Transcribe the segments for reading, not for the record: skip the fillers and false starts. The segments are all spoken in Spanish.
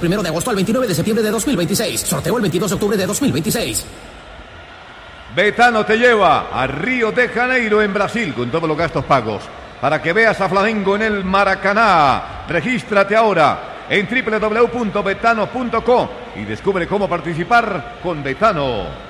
1 de agosto al 29 de septiembre de 2026. Sorteo el 22 de octubre de 2026. Betano te lleva a Río de Janeiro en Brasil con todos los gastos pagos. Para que veas a Flamengo en el Maracaná. Regístrate ahora en www.betano.com y descubre cómo participar con Betano.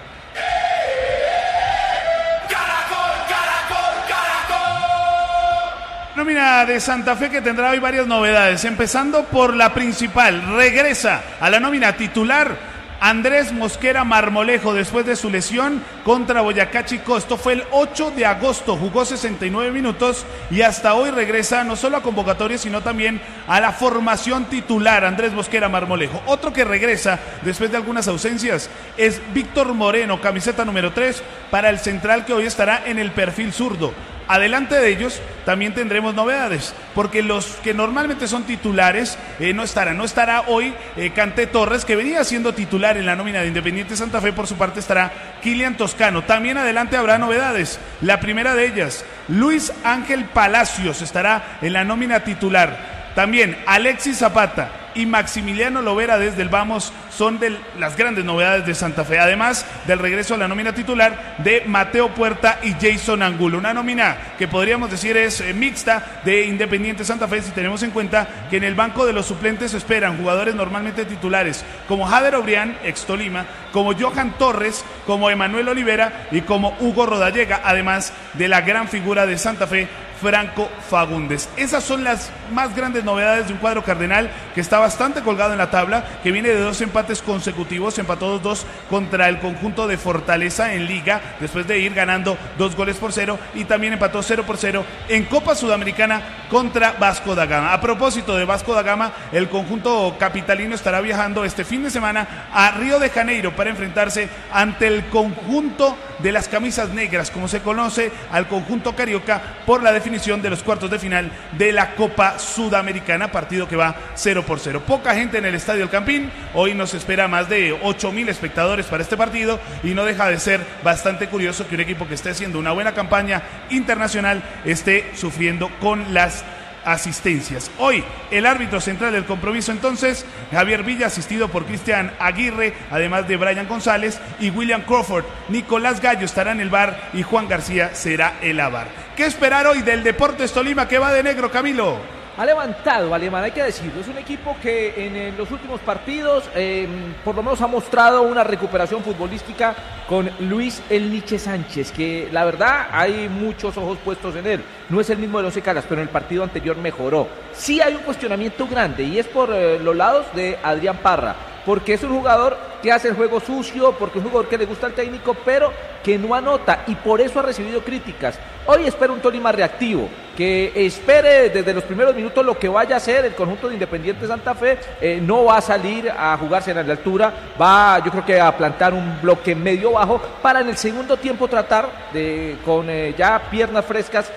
Nómina de Santa Fe que tendrá hoy varias novedades, empezando por la principal. Regresa a la nómina titular Andrés Mosquera Marmolejo después de su lesión contra Boyacá Chicó. Esto fue el 8 de agosto, jugó 69 minutos y hasta hoy regresa no solo a convocatoria sino también a la formación titular. Andrés Mosquera Marmolejo. Otro que regresa después de algunas ausencias es Víctor Moreno, camiseta número 3 para el central que hoy estará en el perfil zurdo. Adelante de ellos también tendremos novedades, porque los que normalmente son titulares no estarán. No estará hoy Canté Torres, que venía siendo titular en la nómina de Independiente Santa Fe. Por su parte estará Kilian Toscano. También adelante habrá novedades. La primera de ellas, Luis Ángel Palacios estará en la nómina titular. También Alexis Zapata y Maximiliano Lovera desde el Vamos son de las grandes novedades de Santa Fe, además del regreso a la nómina titular de Mateo Puerta y Jason Angulo, una nómina que podríamos decir es mixta de Independiente Santa Fe, si tenemos en cuenta que en el banco de los suplentes esperan jugadores normalmente titulares como Jader Obrián, ex Tolima, como Johan Torres, como Emanuel Olivera y como Hugo Rodallega, además de la gran figura de Santa Fe, Franco Fagundes. Esas son las más grandes novedades de un cuadro cardenal que está bastante colgado en la tabla, que viene de 2 empates consecutivos, empató 2 contra el conjunto de Fortaleza en Liga, después de ir ganando 2-0, y también empató 0-0 en Copa Sudamericana contra Vasco da Gama. A propósito de Vasco da Gama, el conjunto capitalino estará viajando este fin de semana a Río de Janeiro para enfrentarse ante el conjunto de las camisas negras, como se conoce al conjunto carioca, por la definición de los cuartos de final de la Copa Sudamericana, partido que va 0-0. Poca gente en el Estadio El Campín, hoy nos espera más de 8,000 espectadores para este partido y no deja de ser bastante curioso que un equipo que esté haciendo una buena campaña internacional esté sufriendo con las asistencias. Hoy el árbitro central del compromiso entonces, Javier Villa, asistido por Cristian Aguirre, además de Brian González y William Crawford. Nicolás Gallo estará en el VAR y Juan García será el AVAR. ¿Qué esperar hoy del Deportes Tolima, que va de negro, Camilo? Ha levantado, Alemán, hay que decirlo. Es un equipo que en los últimos partidos por lo menos ha mostrado una recuperación futbolística con Luis El Niche Sánchez, que la verdad hay muchos ojos puestos en él. No es el mismo de Once Caldas, pero en el partido anterior mejoró. Sí hay un cuestionamiento grande y es por los lados de Adrián Parra, porque es un jugador que hace el juego sucio, porque es un jugador que le gusta al técnico, pero que no anota, y por eso ha recibido críticas. Hoy espero un Tolima reactivo, que espere desde los primeros minutos lo que vaya a hacer el conjunto de Independiente Santa Fe. No va a salir a jugarse en la altura, va yo creo que a plantar un bloque medio bajo para en el segundo tiempo tratar de, con ya piernas frescas,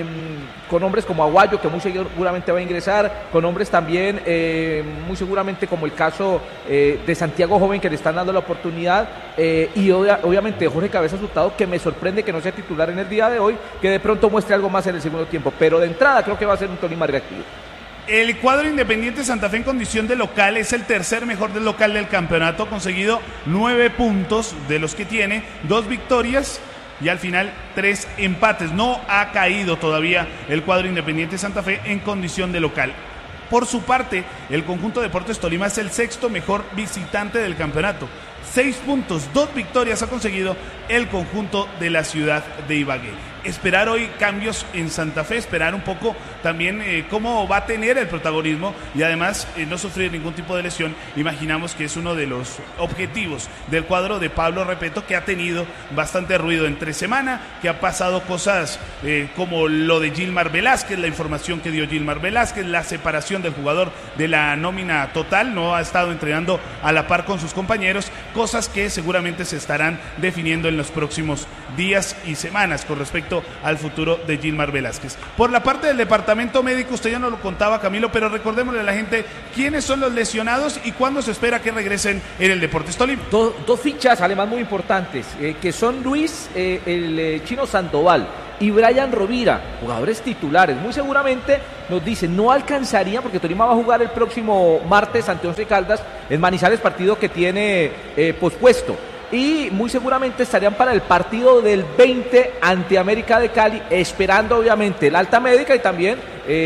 con hombres como Aguayo, que muy seguramente va a ingresar, con hombres también muy seguramente como el caso de Santiago Joven, que le están dando la oportunidad, y obviamente Jorge Cabezas Hurtado, que me sorprende que no sea titular en el día de hoy, que de pronto muestre algo más en el segundo tiempo, pero de entrada creo que va a ser un Tolima reactivo. El cuadro Independiente Santa Fe en condición de local es el tercer mejor del local del campeonato, ha conseguido 9 puntos de los que tiene, 2 victorias y al final 3 empates. No ha caído todavía el cuadro Independiente Santa Fe en condición de local. Por su parte, el conjunto Deportes Tolima es el sexto mejor visitante del campeonato. 6 puntos, 2 victorias ha conseguido el conjunto de la ciudad de Ibagué. Esperar hoy cambios en Santa Fe, esperar un poco también cómo va a tener el protagonismo y además no sufrir ningún tipo de lesión. Imaginamos que es uno de los objetivos del cuadro de Pablo Repeto, que ha tenido bastante ruido entre semana, que ha pasado cosas como lo de Gilmar Velázquez, la información que dio Gilmar Velázquez, la separación del jugador de la nómina total, no ha estado entrenando a la par con sus compañeros, cosas que seguramente se estarán definiendo en los próximos días y semanas con respecto al futuro de Gilmar Velázquez. Por la parte del departamento médico, usted ya no lo contaba, Camilo, pero recordémosle a la gente quiénes son los lesionados y cuándo se espera que regresen en el Deportes Tolima. Dos fichas, además, muy importantes, que son Luis, el chino Sandoval, y Brian Rovira, jugadores titulares. Muy seguramente nos dicen, no alcanzarían, porque Tolima va a jugar el próximo martes ante Once Caldas en Manizales, partido que tiene pospuesto. Y muy seguramente estarían para el partido del 20 ante América de Cali, esperando obviamente la alta médica y también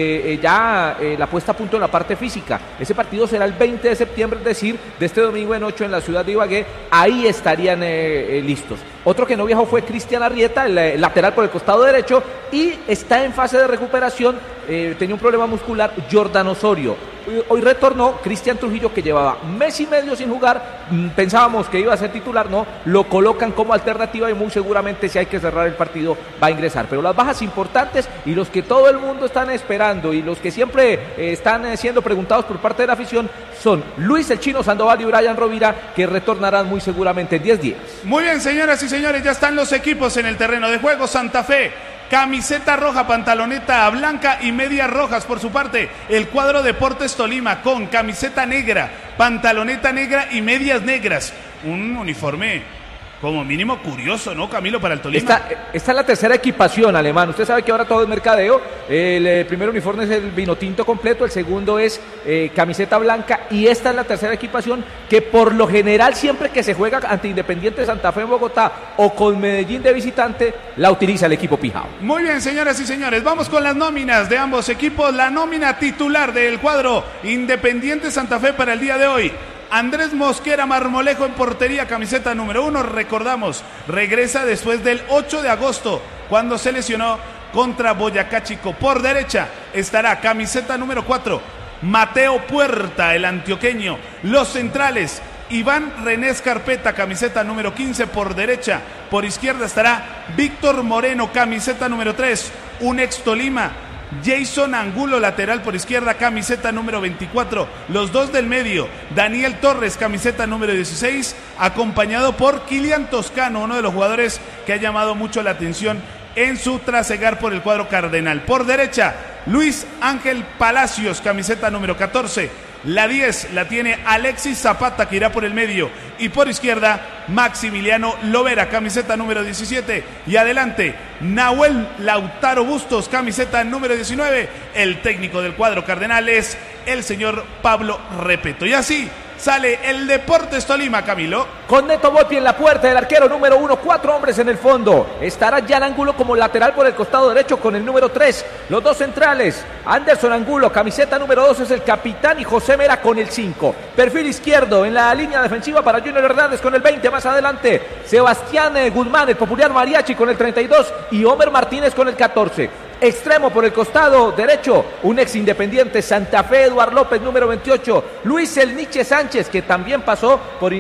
la puesta a punto en la parte física. Ese partido será el 20 de septiembre, es decir, de este domingo en 8 en la ciudad de Ibagué. Ahí estarían listos. Otro que no viajó fue Cristian Arrieta, el lateral por el costado derecho, y está en fase de recuperación. Tenía un problema muscular, Jordan Osorio. Hoy retornó Cristian Trujillo, que llevaba mes y medio sin jugar. Pensábamos que iba a ser titular, no, lo colocan como alternativa y muy seguramente, si hay que cerrar el partido, va a ingresar. Pero las bajas importantes y los que todo el mundo están esperando y los que siempre están siendo preguntados por parte de la afición son Luis el Chino Sandoval y Brian Rovira, que retornarán muy seguramente en 10 días. Muy bien, señoras y señores, ya están los equipos en el terreno de juego. Santa Fe, camiseta roja, pantaloneta blanca y medias rojas. Por su parte, el cuadro Deportes Tolima con camiseta negra, pantaloneta negra y medias negras. Un uniforme como mínimo curioso, ¿no, Camilo, para el Tolima? Esta es la tercera equipación, Alemán. Usted sabe que ahora todo es mercadeo. El primer uniforme es el vino tinto completo, el segundo es camiseta blanca, y esta es la tercera equipación que por lo general siempre que se juega ante Independiente Santa Fe en Bogotá o con Medellín de visitante, la utiliza el equipo Pijao. Muy bien, señoras y señores, vamos con las nóminas de ambos equipos. La nómina titular del cuadro Independiente Santa Fe para el día de hoy: Andrés Mosquera Marmolejo en portería, camiseta número 1. Recordamos, regresa después del 8 de agosto, cuando se lesionó contra Boyacá Chico. Por derecha estará camiseta número 4, Mateo Puerta, el antioqueño. Los centrales: Iván René Escarpeta, camiseta número 15 por derecha. Por izquierda estará Víctor Moreno, camiseta número 3, un ex Tolima. Jason Angulo, lateral por izquierda, camiseta número 24. Los dos del medio: Daniel Torres, camiseta número 16, acompañado por Kilian Toscano, uno de los jugadores que ha llamado mucho la atención en su trasegar por el cuadro cardenal. Por derecha, Luis Ángel Palacios, camiseta número 14. La 10 la tiene Alexis Zapata, que irá por el medio. Y por izquierda, Maximiliano Lovera, camiseta número 17. Y adelante, Nahuel Lautaro Bustos, camiseta número 19. El técnico del cuadro cardenal es el señor Pablo Repeto. Y así sale el Deportes Tolima, Camilo. Con Neto Volpi en la puerta, el arquero número 1, 4 hombres en el fondo. Estará Jan Angulo como lateral por el costado derecho con el número 3. Los dos centrales: Anderson Angulo, camiseta número 2, es el capitán, y José Mera con el 5. Perfil izquierdo en la línea defensiva para Junior Hernández con el 20. Más adelante, Sebastián Guzmán, el popular Mariachi, con el 32, y Homer Martínez con el 14. Extremo por el costado derecho, un ex Independiente Santa Fe, Eduard López, número 28. Luis El Niche Sánchez, que también pasó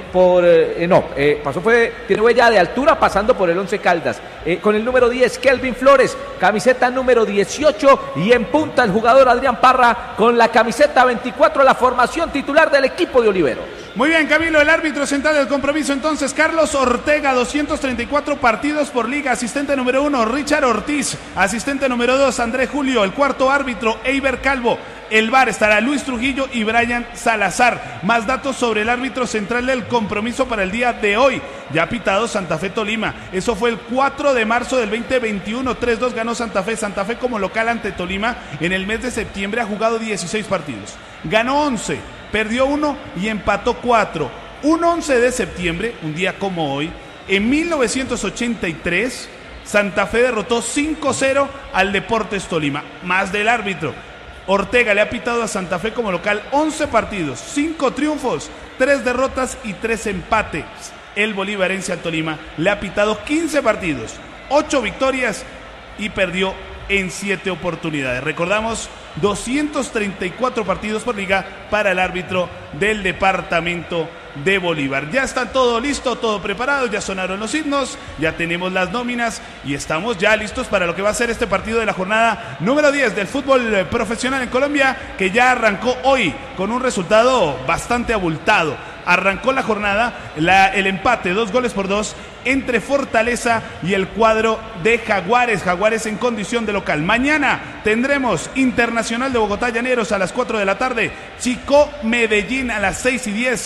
tiene huella de altura pasando por el Once Caldas. Con el número 10, Kelvin Flores, camiseta número 18. Y en punta el jugador Adrián Parra con la camiseta 24, la formación titular del equipo de Oliveros. Muy bien, Camilo, el árbitro central del compromiso entonces: Carlos Ortega, 234 partidos por liga. Asistente número 1, Richard Ortiz. Asistente número 2, Andrés Julio. El cuarto árbitro, Eiber Calvo. El VAR estará Luis Trujillo y Brian Salazar. Más datos sobre el árbitro central del compromiso para el día de hoy: ya pitado Santa Fe Tolima. Eso fue el 4 de marzo del 2021. 3-2 ganó Santa Fe. Santa Fe como local ante Tolima en el mes de septiembre ha jugado 16 partidos. Ganó 11, perdió 1 y empató 4. Un 11 de septiembre, un día como hoy, en 1983, Santa Fe derrotó 5-0 al Deportes Tolima. Más del árbitro: Ortega le ha pitado a Santa Fe como local 11 partidos, 5 triunfos, 3 derrotas y 3 empates. El bolivarense al Tolima le ha pitado 15 partidos, 8 victorias y perdió en 7 oportunidades. Recordamos, 234 partidos por liga para el árbitro del departamento de Bolívar. Ya está todo listo, todo preparado, ya sonaron los himnos, ya tenemos las nóminas y estamos ya listos para lo que va a ser este partido de la jornada número 10 del fútbol profesional en Colombia, que ya arrancó hoy con un resultado bastante abultado. Arrancó la jornada el empate 2-2 entre Fortaleza y el cuadro de Jaguares en condición de local. Mañana tendremos Internacional de Bogotá Llaneros a las 4 de la tarde, Chico Medellín a las 6:10,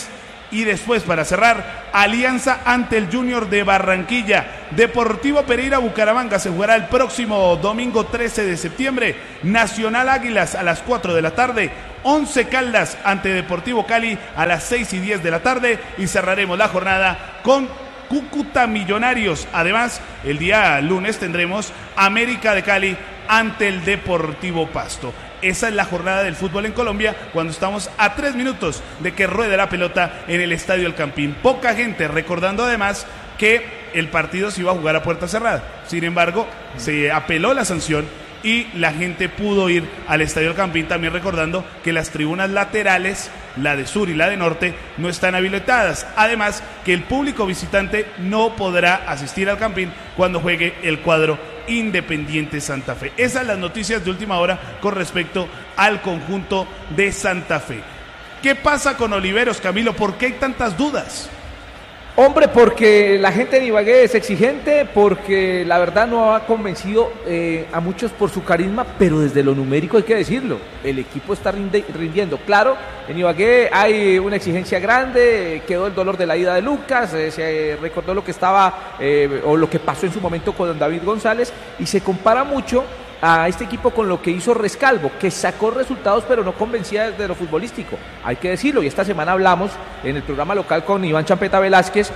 Y después, para cerrar, Alianza ante el Junior de Barranquilla. Deportivo Pereira Bucaramanga se jugará el próximo domingo 13 de septiembre. Nacional Águilas a las 4 de la tarde. 11 Caldas ante Deportivo Cali a las 6:10 de la tarde. Y cerraremos la jornada con Cúcuta Millonarios. Además, el día lunes tendremos América de Cali ante el Deportivo Pasto. Esa es la jornada del fútbol en Colombia cuando estamos a 3 minutos de que ruede la pelota en el Estadio El Campín. Poca gente, recordando además que el partido se iba a jugar a puerta cerrada. Sin embargo, se apeló la sanción y la gente pudo ir al Estadio El Campín, también recordando que las tribunas laterales, la de sur y la de norte, no están habilitadas. Además, que el público visitante no podrá asistir al Campín cuando juegue el cuadro Independiente Santa Fe. Esas son las noticias de última hora con respecto al conjunto de Santa Fe. ¿Qué pasa con Oliveros, Camilo? ¿Por qué hay tantas dudas? Hombre, porque la gente de Ibagué es exigente, porque la verdad no ha convencido a muchos por su carisma, pero desde lo numérico hay que decirlo, el equipo está rindiendo. Claro, en Ibagué hay una exigencia grande, quedó el dolor de la ida de Lucas, se recordó lo que estaba o lo que pasó en su momento con David González, y se compara mucho a este equipo con lo que hizo Rescalvo, que sacó resultados pero no convencía desde lo futbolístico, hay que decirlo. Y esta semana hablamos en el programa local con Iván Champeta Velázquez,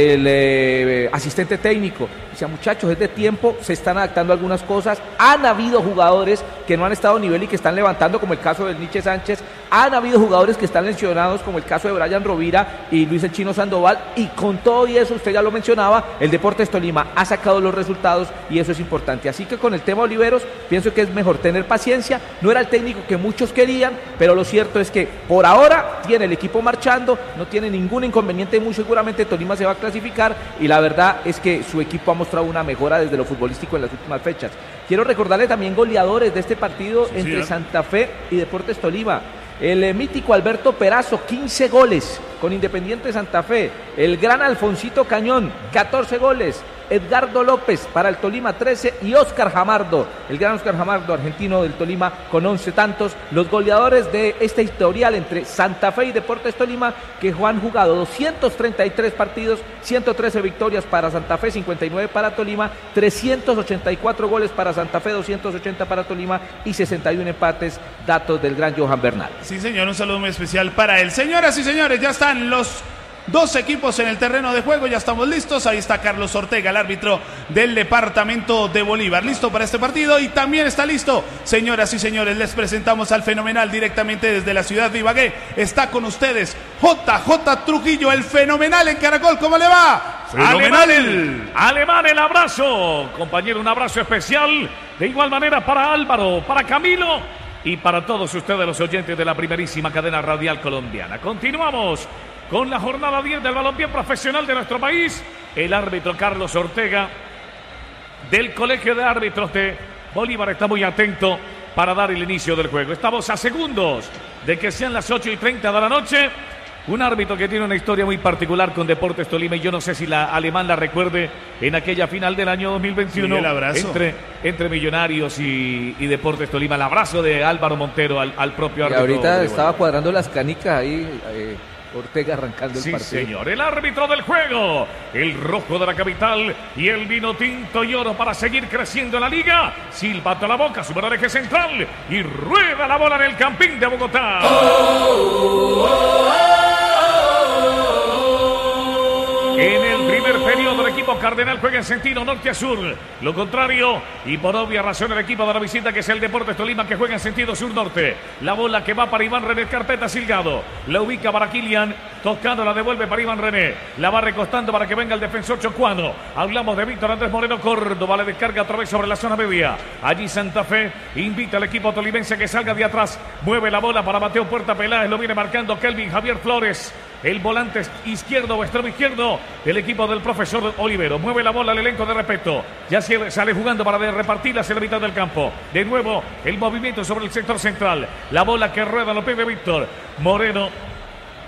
el asistente técnico. Decía, muchachos, es de tiempo, se están adaptando a algunas cosas. Han habido jugadores que no han estado a nivel y que están levantando, como el caso del Nietzsche Sánchez. Han habido jugadores que están lesionados, como el caso de Brian Rovira y Luis el Chino Sandoval. Y con todo y eso, usted ya lo mencionaba, el Deportes Tolima ha sacado los resultados y eso es importante. Así que con el tema Oliveros, pienso que es mejor tener paciencia. No era el técnico que muchos querían, pero lo cierto es que por ahora tiene el equipo marchando, no tiene ningún inconveniente, muy seguramente Tolima se va a clasificar y la verdad es que su equipo ha mostrado una mejora desde lo futbolístico en las últimas fechas. Quiero recordarle también goleadores de este partido entre Santa Fe y Deportes Tolima. El mítico Alberto Perazo, 15 goles con Independiente Santa Fe. El gran Alfonsito Cañón, 14 goles. Edgardo López para el Tolima, 13. Y Óscar Jamardo, el gran Óscar Jamardo, argentino del Tolima, con 11 tantos. Los goleadores de este historial entre Santa Fe y Deportes Tolima, que han jugado 233 partidos, 113 victorias para Santa Fe, 59 para Tolima, 384 goles para Santa Fe, 280 para Tolima y 61 empates, datos del gran Johan Bernal. Sí, señor, un saludo muy especial para él. Señoras y señores, ya están los dos equipos en el terreno de juego, ya estamos listos. Ahí está Carlos Ortega, el árbitro del departamento de Bolívar, listo para este partido. Y también está listo, señoras y señores, les presentamos al fenomenal directamente desde la ciudad de Ibagué. Está con ustedes JJ Trujillo, el fenomenal en Caracol. ¿Cómo le va? Fenomenal. Alemán, el abrazo, compañero, un abrazo especial. De igual manera para Álvaro, para Camilo y para todos ustedes los oyentes de la primerísima cadena radial colombiana. Continuamos con la jornada 10 del balompié profesional de nuestro país. El árbitro Carlos Ortega del Colegio de Árbitros de Bolívar está muy atento para dar el inicio del juego. Estamos a segundos de que sean las 8:30 de la noche. Un árbitro que tiene una historia muy particular con Deportes Tolima y yo no sé si la alemán la recuerde en aquella final del año 2021 entre Millonarios y Deportes Tolima. El abrazo de Álvaro Montero al propio árbitro. Y ahorita estaba cuadrando las canicas ahí. Ortega arrancando el partido. Sí, señor. El árbitro del juego, el rojo de la capital y el vino tinto y oro para seguir creciendo en la liga. Silbato a la boca, sube al eje central y rueda la bola en el Campín de Bogotá. En el primer periodo el equipo cardenal juega en sentido norte a sur. Lo contrario, y por obvia razón, el equipo de la visita, que es el Deportes Tolima, que juega en sentido sur-norte. La bola que va para Iván René Carpeta Silgado. La ubica para Kilian, tocando, la devuelve para Iván René. La va recostando para que venga el defensor chocuano. Hablamos de Víctor Andrés Moreno Córdoba. Le descarga otra vez sobre la zona media. Allí Santa Fe invita al equipo tolimense que salga de atrás. Mueve la bola para Mateo Puerta Peláez. Lo viene marcando Kelvin Javier Flores, el volante izquierdo o extremo izquierdo del equipo del profesor Olivero. Mueve la bola al elenco de respeto. Ya sale jugando para repartirla hacia la mitad del campo. De nuevo el movimiento sobre el sector central. La bola que rueda, lo pide Víctor Moreno.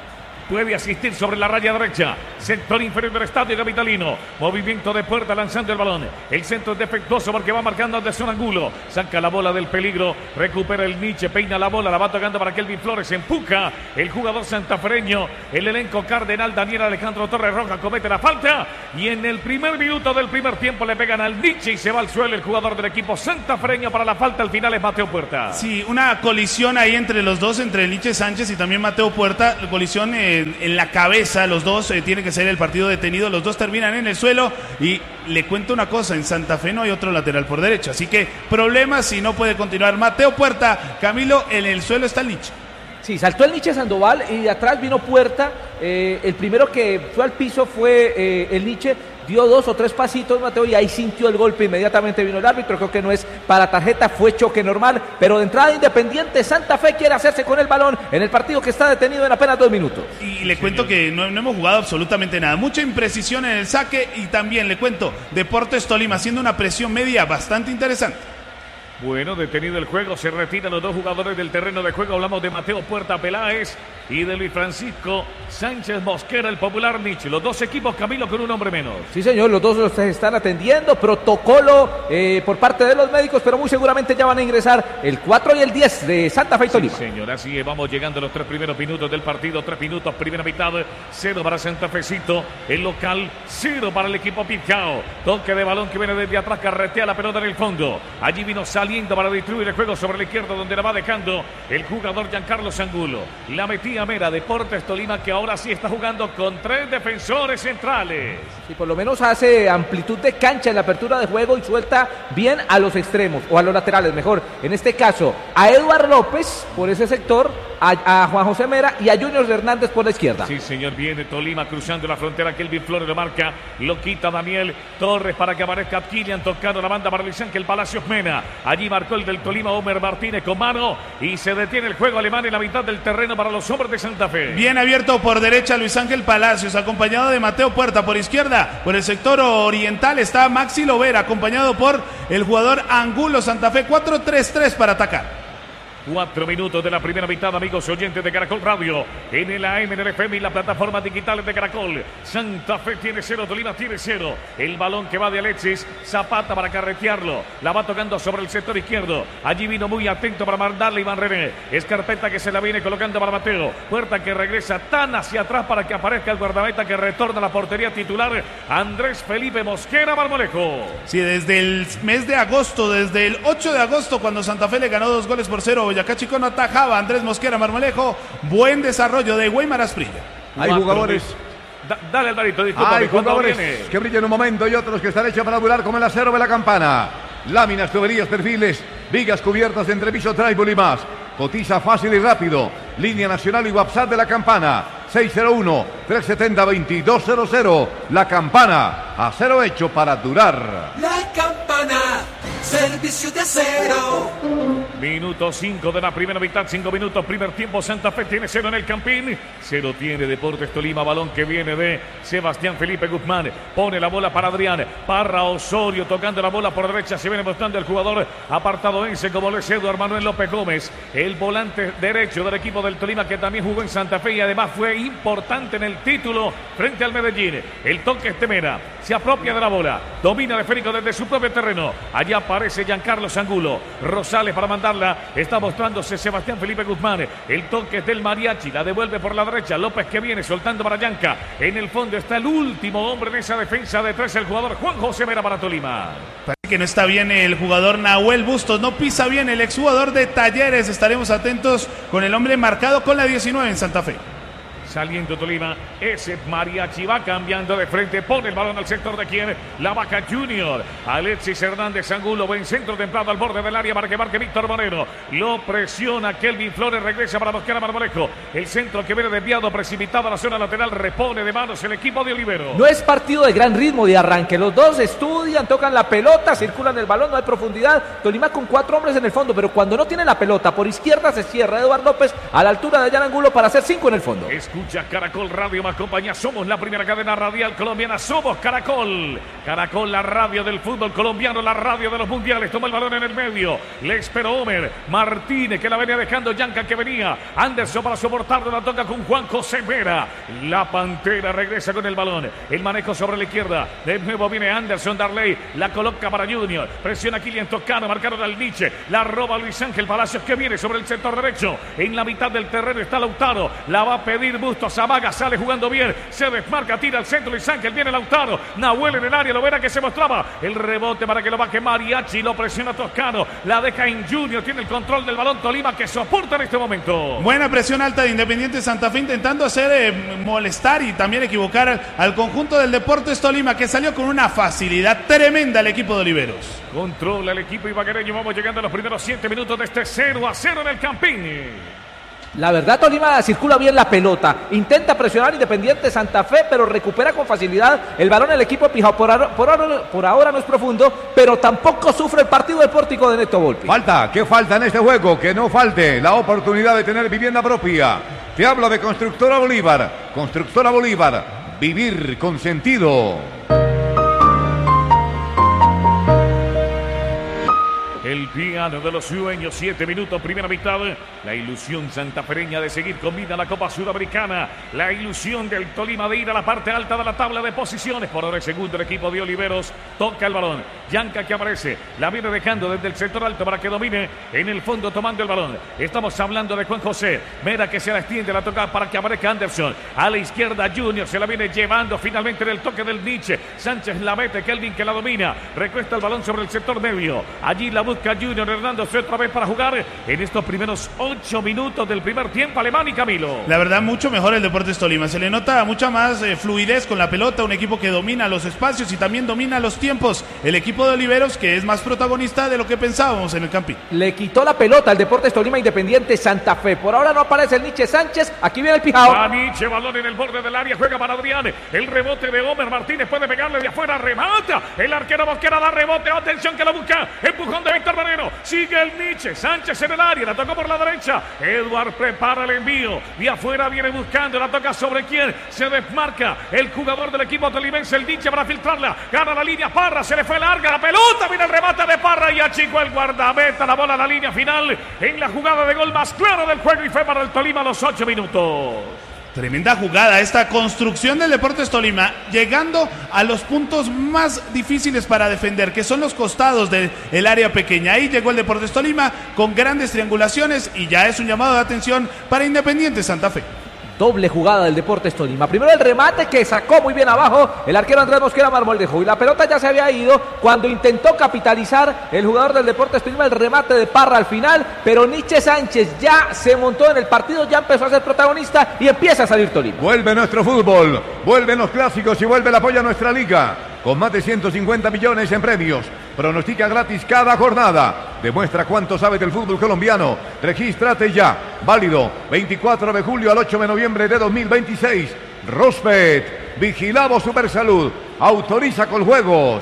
puede asistir sobre la raya derecha, sector inferior del estadio capitalino, movimiento de Puerta lanzando el balón, el centro es defectuoso porque va marcando Anderson Angulo, saca la bola del peligro, recupera el Nietzsche, peina la bola, la va tocando para Kelvin Flores, empuja el jugador santafereño, el elenco cardenal Daniel Alejandro Torres Roja comete la falta y en el primer minuto del primer tiempo le pegan al Nietzsche y se va al suelo el jugador del equipo santafereño. Para la falta al final es Mateo Puerta. Sí, una colisión ahí entre los dos, entre el Nietzsche Sánchez y también Mateo Puerta, colisión en la cabeza, los dos, tiene que ser el partido detenido, los dos terminan en el suelo y le cuento una cosa, en Santa Fe no hay otro lateral por derecha, así que problemas y no puede continuar Mateo Puerta. Camilo, en el suelo está el Nietzsche. Sí, saltó el Nietzsche Sandoval y de atrás vino Puerta, el primero que fue al piso fue el Nietzsche, dio 2 o 3 pasitos Mateo y ahí sintió el golpe, inmediatamente vino el árbitro, creo que no es para tarjeta, fue choque normal, pero de entrada Independiente Santa Fe quiere hacerse con el balón en el partido que está detenido en apenas 2 minutos. Y le cuento que no hemos jugado absolutamente nada, mucha imprecisión en el saque y también le cuento, Deportes Tolima haciendo una presión media bastante interesante. Bueno, detenido el juego, se retiran los dos jugadores del terreno de juego. Hablamos de Mateo Puerta Peláez y de Luis Francisco Sánchez Mosquera, el popular Nietzsche. Los dos equipos, Camilo, con un hombre menos. Sí, señor, los dos los están atendiendo. Protocolo por parte de los médicos, pero muy seguramente ya van a ingresar el 4 y el 10 de Santa Fe y Tolima. Sí, señor, así es. Vamos llegando a los 3 primeros minutos del partido. 3 minutos, primera mitad. 0 para Santa Fecito. El local, 0 para el equipo Picao. Toque de balón que viene desde atrás, carretea la pelota en el fondo. Allí vino saliendo para distribuir el juego sobre la izquierda, donde la va dejando el jugador Giancarlo Angulo. La metía Mera, Deportes Tolima, que ahora sí está jugando con 3 defensores centrales. Sí, por lo menos hace amplitud de cancha en la apertura de juego y suelta bien a los extremos, o a los laterales, mejor. En este caso, a Eduard López por ese sector, a Juan José Mera y a Junior Hernández por la izquierda. Sí, señor, viene Tolima cruzando la frontera. Kelvin Flores lo marca, lo quita Daniel Torres para que aparezca Kilian tocando la banda para Luis Ángel Palacios Mena. Allí marcó el del Tolima, Homer Martínez con mano y se detiene el juego alemán en la mitad del terreno para los hombres de Santa Fe. Bien abierto por derecha Luis Ángel Palacios, acompañado de Mateo Puerta. Por izquierda, por el sector oriental está Maxi Lovera, acompañado por el jugador Angulo. Santa Fe 4-3-3 para atacar. 4 minutos de la primera mitad, amigos oyentes de Caracol Radio, en el AM, en el FM y las plataformas digitales de Caracol. Santa Fe tiene 0, Tolima tiene 0. El balón que va de Alexis Zapata para carretearlo. La va tocando sobre el sector izquierdo. Allí vino muy atento para mandarle Iván René. Escarpeta que se la viene colocando para Mateo. Puerta que regresa tan hacia atrás para que aparezca el guardameta que retorna a la portería titular, Andrés Felipe Mosquera Marmolejo. Sí, desde el mes de agosto, desde el 8 de agosto, cuando Santa Fe le ganó 2-0 Boyacá Chico, no atajaba Andrés Mosquera Marmolejo. Buen desarrollo de Weimar Asprilla. Hay jugadores. Dale, Alvarito, disculpa. Hay jugadores que brillan un momento y otros que están hechos para durar, como el acero de la campana. Láminas, tuberías, perfiles, vigas cubiertas de entrepiso, tribal y más. Cotiza fácil y rápido. Línea nacional y WhatsApp de la campana. 601-370-2200. La campana. Acero hecho para durar. La campana. Servicio de acero. Minuto 5 de la primera mitad, 5 minutos, primer tiempo. Santa Fe tiene 0 en el Campín, 0 tiene Deportes Tolima. Balón que viene de Sebastián Felipe Guzmán, pone la bola para Adrián Parra Osorio, tocando la bola por derecha, se viene mostrando el jugador apartadoense como lo es Eduardo Manuel López Gómez, el volante derecho del equipo del Tolima, que también jugó en Santa Fe y además fue importante en el título frente al Medellín. El toque es Temera, se apropia de la bola, domina de Férico desde su propio terreno. Allá aparece Giancarlo Angulo, Rosales para mandarla, está mostrándose Sebastián Felipe Guzmán, el toque es del Mariachi, la devuelve por la derecha, López que viene soltando para Yanca, en el fondo está el último hombre en esa defensa de 3, el jugador Juan José Mera para Tolima. Parece que no está bien el jugador Nahuel Bustos, no pisa bien el exjugador de Talleres. Estaremos atentos con el hombre marcado con la 19 en Santa Fe. Saliendo Tolima, ese Mariachi va cambiando de frente, pone el balón al sector de quien, la Vaca Junior, Alexis Hernández Angulo, buen centro templado al borde del área para que marque Víctor Moreno, lo presiona Kelvin Flores, regresa para Mosquera Marmolejo, el centro que viene desviado, precipitado a la zona lateral, repone de manos el equipo de Olivero. No es partido de gran ritmo de arranque, los dos estudian, tocan la pelota, circulan el balón, no hay profundidad, Tolima con 4 hombres en el fondo, pero cuando no tiene la pelota, por izquierda se cierra Eduardo López a la altura de Jan Angulo para hacer 5 en el fondo. Escucha Escucha Caracol Radio más compañía. Somos la primera cadena radial colombiana. Somos Caracol. Caracol, la radio del fútbol colombiano, la radio de los mundiales. Toma el balón en el medio. Le esperó Homer Martínez, que la venía dejando. Yanka, que venía. Anderson para soportarlo. La toca con Juan José Vera. La Pantera regresa con el balón. El manejo sobre la izquierda. De nuevo viene Anderson. Darley la coloca para Junior. Presiona Kylian Toscano. Marcaron al Nietzsche. La roba Luis Ángel Palacios, que viene sobre el sector derecho. En la mitad del terreno está Lautaro. La va a pedir Bustos. Amaga, sale jugando bien. Se desmarca, tira al centro Luis Ángel. Viene Lautaro. Nahuel en el área. Lo verá que se mostraba. El rebote para que lo baje Mariachi. Lo presiona Toscano. La deja en Junior. Tiene el control del balón Tolima, que soporta en este momento. Buena presión alta de Independiente Santa Fe, intentando hacer molestar y también equivocar al conjunto del Deportes Tolima, que salió con una facilidad tremenda al equipo de Oliveros. Controla el equipo ibaguereño. Vamos llegando a los primeros 7 minutos de este 0-0 en el Campín. La verdad, Tolima circula bien la pelota, intenta presionar Independiente Santa Fe, pero recupera con facilidad el balón el equipo Pijao. Por ahora no es profundo, pero tampoco sufre el partido del Pórtico de Neto Volpi. ¿Qué falta en este juego? Que no falte la oportunidad de tener vivienda propia. Te hablo de Constructora Bolívar. Constructora Bolívar, vivir con sentido. El piano de los sueños, 7 minutos, primera mitad. La ilusión santafereña de seguir con vida en la Copa Sudamericana. La ilusión del Tolima de ir a la parte alta de la tabla de posiciones. Por ahora el segundo el equipo de Oliveros. Toca el balón. Yanka, que aparece. La viene dejando desde el sector alto para que domine en el fondo tomando el balón. Estamos hablando de Juan José Mera, que se la extiende, la toca para que aparezca Anderson. A la izquierda Junior se la viene llevando finalmente en el toque del Nietzsche. Sánchez la mete, Kelvin que la domina. Recuesta el balón sobre el sector medio. Allí la busca Junior Hernández otra vez para jugar en estos primeros 8 minutos del primer tiempo. Alemán y Camilo. La verdad, mucho mejor el Deportes Tolima. Se le nota mucha más fluidez con la pelota. Un equipo que domina los espacios y también domina los tiempos. El equipo de Oliveros, que es más protagonista de lo que pensábamos en el Campín. Le quitó la pelota al Deportes Tolima Independiente Santa Fe. Por ahora no aparece el Nietzsche Sánchez. Aquí viene el Pijao. A Nietzsche, balón en el borde del área. Juega para Adrián. El rebote de Homer Martínez. Puede pegarle de afuera. Remata. El arquero Mosquera da rebote. Atención que lo busca. Empujón de Víctor Moreno. Sigue el Nietzsche. Sánchez en el área. La tocó por la derecha. Edward prepara el envío. De afuera viene buscando. La toca sobre quién. Se desmarca el jugador del equipo tolimense. El Nietzsche para filtrarla. Gana la línea Parra. Se le fue larga la pelota. Viene el remate de Parra y achicó el guardameta. La bola a la línea final. En la jugada de gol más clara del juego. Y fue para el Tolima a los 8 minutos. Tremenda jugada, esta construcción del Deportes Tolima, llegando a los puntos más difíciles para defender, que son los costados del área pequeña. Ahí llegó el Deportes Tolima con grandes triangulaciones y ya es un llamado de atención para Independiente Santa Fe. Doble jugada del Deportes Tolima. Primero el remate que sacó muy bien abajo el arquero Andrés Mosquera Marmolejo. Y la pelota ya se había ido cuando intentó capitalizar el jugador del Deportes Tolima el remate de Parra al final. Pero Nietzsche Sánchez ya se montó en el partido, ya empezó a ser protagonista y empieza a salir Tolima. Vuelve nuestro fútbol, vuelven los clásicos y vuelve el apoyo a nuestra liga. Con más de 150 millones en premios. Pronostica gratis cada jornada. Demuestra cuánto sabe del fútbol colombiano. Regístrate ya. Válido 24 de julio al 8 de noviembre de 2026. Rospet. Vigilado Supersalud. Autoriza con juegos.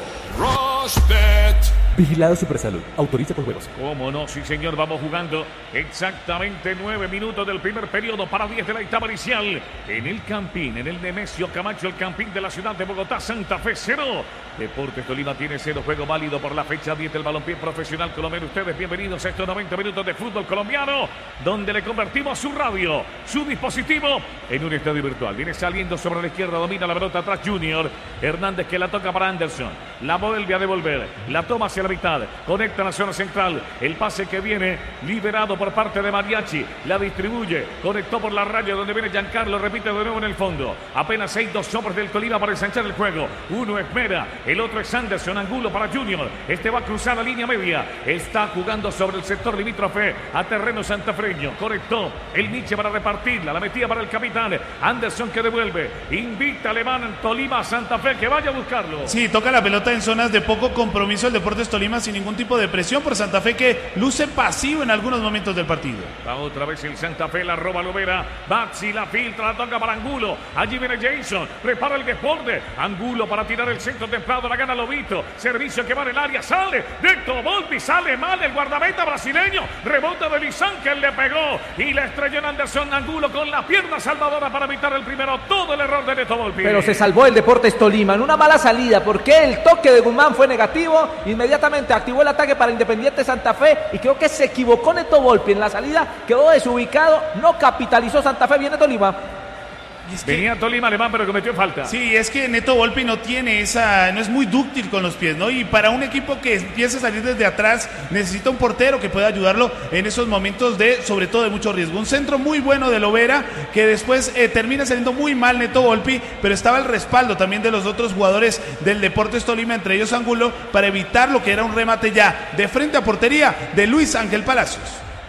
Rospet. Vigilado Supersalud. Autoriza con juegos. ¿Cómo no? Sí, señor. Vamos jugando exactamente 9 minutos del primer periodo para 10 de la etapa inicial. En el Campín, en el Nemesio Camacho, el Campín de la ciudad de Bogotá. Santa Fe 0. Deportes Tolima tiene 0. Juego válido por la fecha 10 del balompié profesional colombiano. Ustedes bienvenidos a estos 90 minutos de fútbol colombiano, donde le convertimos su radio, su dispositivo, en un estadio virtual. Viene saliendo sobre la izquierda, domina la pelota atrás Junior Hernández, que la toca para Anderson. La vuelve a devolver, la toma hacia la mitad, conecta a la zona central. El pase que viene liberado por parte de Mariachi, la distribuye, conectó por la raya donde viene Giancarlo, repite de nuevo en el fondo. Apenas hay 2 hombres del Tolima para ensanchar el juego. Uno es Mera, el otro es Anderson. Angulo para Junior. Este va a cruzar la línea media. Está jugando sobre el sector limítrofe a terreno santafreño. Conectó el Nietzsche para repartirla. La metía para el capitán Anderson, que devuelve. Invicta Alemán Tolima a Santa Fe, que vaya a buscarlo. Sí, toca la pelota en zonas de poco compromiso el Deportes Tolima. Tolima sin ningún tipo de presión por Santa Fe, que luce pasivo en algunos momentos del partido. Va otra vez el Santa Fe, la roba Lovera. Baxi la filtra, la toca para Angulo. Allí viene Jason, prepara el desborde. Angulo para tirar el centro templado, la gana Lobito. Servicio que va en el área, sale de Volpi, sale mal el guardameta brasileño. Rebota de Luis Ángel, le pegó y le estrelló en Anderson Angulo con la pierna salvadora para evitar el primero. Todo el error de Neto Volpi. Pero se salvó el Deportes Tolima en una mala salida, porque el toque de Guzmán fue negativo. Inmediatamente activó el ataque para Independiente Santa Fe y creo que se equivocó Neto Volpi en la salida, quedó desubicado, no capitalizó Santa Fe. Viene Tolima. Venía Tolima Alemán, pero cometió falta. Sí, es que Neto Volpi no es muy dúctil con los pies, ¿no? Y para un equipo que empieza a salir desde atrás, necesita un portero que pueda ayudarlo en esos momentos sobre todo de mucho riesgo. Un centro muy bueno de Lovera, que después termina saliendo muy mal Neto Volpi, pero estaba el respaldo también de los otros jugadores del Deportes Tolima, entre ellos Angulo, para evitar lo que era un remate ya de frente a portería de Luis Ángel Palacios.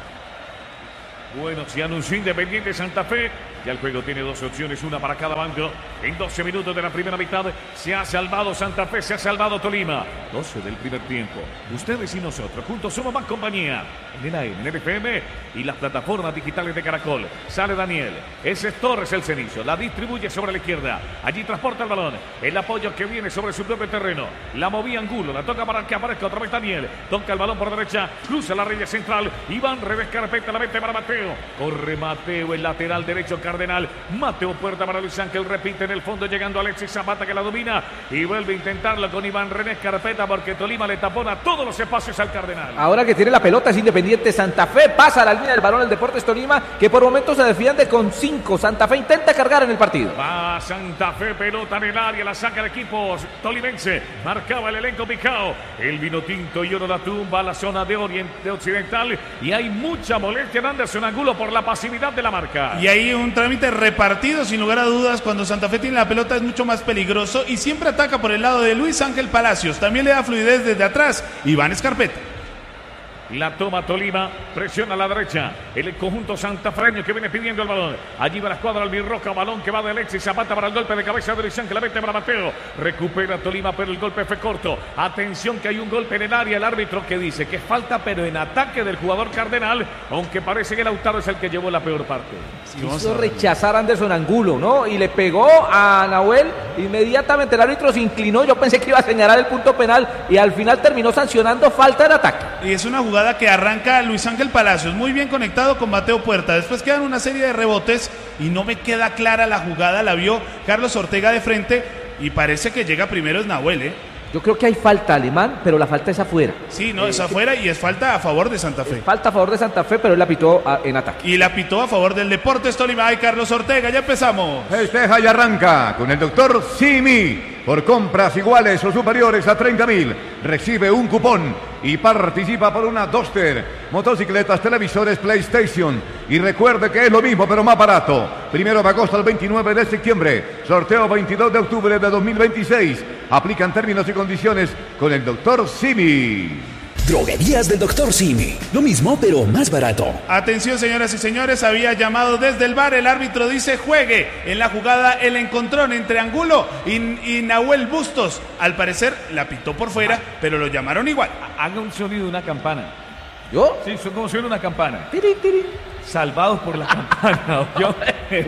Bueno, se anunció Independiente Santa Fe. Ya el juego tiene dos opciones, una para cada bando. En 12 minutos de la primera mitad se ha salvado Santa Fe, se ha salvado Tolima. 12 del primer tiempo. Ustedes y nosotros, juntos somos más compañía. En el AM, en el FM y las plataformas digitales de Caracol. Sale Daniel. Ese es Torres el Cenizo. La distribuye sobre la izquierda. Allí transporta el balón. El apoyo que viene sobre su propio terreno. La movía Angulo. La toca para que aparezca otra vez Daniel. Toca el balón por derecha. Cruza la raya central. Iván revés carpeta. La mete para Mateo. Corre Mateo, el lateral derecho Cardenal. Mateo Puerta para Luis Ángel. Repite en el fondo llegando Alexis Zapata, que la domina. Y vuelve a intentarlo con Iván René Carpeta, porque Tolima le tapona todos los espacios al Cardenal. Ahora que tiene la pelota es Independiente Santa Fe. Pasa a la línea del balón el Deportes Tolima, que por momentos se defiende con 5. Santa Fe intenta cargar en el partido. Va Santa Fe, pelota en el área, la saca el equipo tolimense. Marcaba el elenco Picao. El vino tinto y oro la tumba a la zona de occidental. Y hay mucha molestia en Anderson Angulo por la pasividad de la marca. Y hay un trámite repartido, sin lugar a dudas. Cuando Santa Fe tiene la pelota es mucho más peligroso y siempre ataca por el lado de Luis Ángel Palacios. También le da fluidez desde atrás Iván Escarpeta. La toma Tolima, presiona a la derecha el conjunto santafreño que viene pidiendo el balón. Allí va la escuadra albirroja, balón que va de Alexis Zapata para el golpe de cabeza de Luis Ángel, la mete para Mateo. Recupera Tolima, pero el golpe fue corto. Atención que hay un golpe en el área, el árbitro que dice que falta, pero en ataque del jugador Cardenal, aunque parece que Lautaro es el que llevó la peor parte. Quiso rechazar a Anderson Angulo, ¿no? Y le pegó a Nahuel. Inmediatamente el árbitro se inclinó. Yo pensé que iba a señalar el punto penal y al final terminó sancionando falta de ataque. Y es una jugada que arranca Luis Ángel Palacios, muy bien conectado con Mateo Puerta. Después quedan una serie de rebotes y no me queda clara la jugada. La vio Carlos Ortega de frente y parece que llega primero es Nahuel, ¿eh? Yo creo que hay falta Alemán, pero la falta es afuera. Sí, no, es afuera y es falta a favor de Santa Fe. Falta a favor de Santa Fe, pero él la pitó en ataque. Y la pitó a favor del Deportes Tolima. Ay, Carlos Ortega, ya empezamos. Festeja y arranca con el doctor Simi. Por compras iguales o superiores a 30.000, recibe un cupón y participa por una Duster, motocicletas, televisores, PlayStation. Y recuerde que es lo mismo, pero más barato. 1 de agosto al 29 de septiembre. Sorteo 22 de octubre de 2026. Aplican términos y condiciones con el doctor Simi. Droguerías del Dr. Simi. Lo mismo, pero más barato. Atención, señoras y señores, había llamado desde el VAR. El árbitro dice juegue. En la jugada el encontrón entre Angulo y Nahuel Bustos. Al parecer la pitó por fuera, pero lo llamaron igual. Haga un sonido de una campana. ¿Yo? Sí, son como suena una campana. Tiri, tiri. Salvados por la campana. ¿Yo?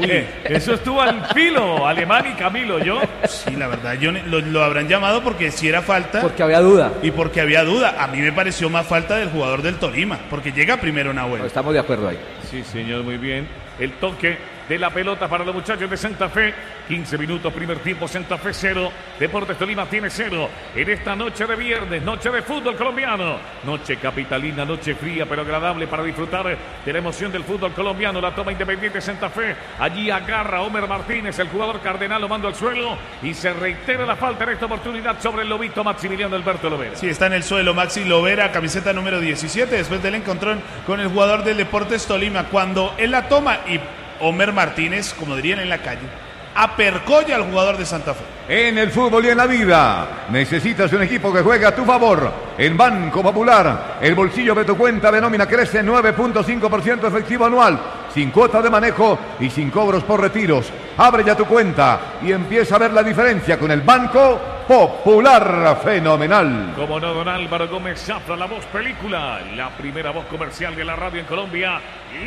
Eso estuvo al filo, Alemán y Camilo, ¿yo? Sí, la verdad, lo habrán llamado porque si era falta. Porque había duda. Y porque había duda. A mí me pareció más falta del jugador del Tolima, porque llega primero Nahuel. No, estamos de acuerdo ahí. Sí, señor, muy bien. El toque de la pelota para los muchachos de Santa Fe. 15 minutos, primer tiempo, Santa Fe 0. Deportes Tolima tiene 0. En esta noche de viernes, noche de fútbol colombiano. Noche capitalina, noche fría, pero agradable para disfrutar de la emoción del fútbol colombiano. La toma Independiente Santa Fe. Allí agarra Homer Martínez, el jugador Cardenal, lo manda al suelo. Y se reitera la falta en esta oportunidad sobre el lobito Maximiliano Alberto Lovera. Sí, está en el suelo Maxi Lovera, camiseta número 17. Después del encontrón con el jugador del Deportes Tolima. Cuando él la toma y Homer Martínez, como dirían en la calle, apercolla al jugador de Santa Fe. En el fútbol y en la vida, necesitas un equipo que juegue a tu favor. En Banco Popular, el bolsillo de tu cuenta de nómina crece 9.5% efectivo anual, sin cuota de manejo y sin cobros por retiros. Abre ya tu cuenta y empieza a ver la diferencia con el Banco popular, fenomenal. Como no, don Álvaro Gómez Zafra, la voz película, la primera voz comercial de la radio en Colombia.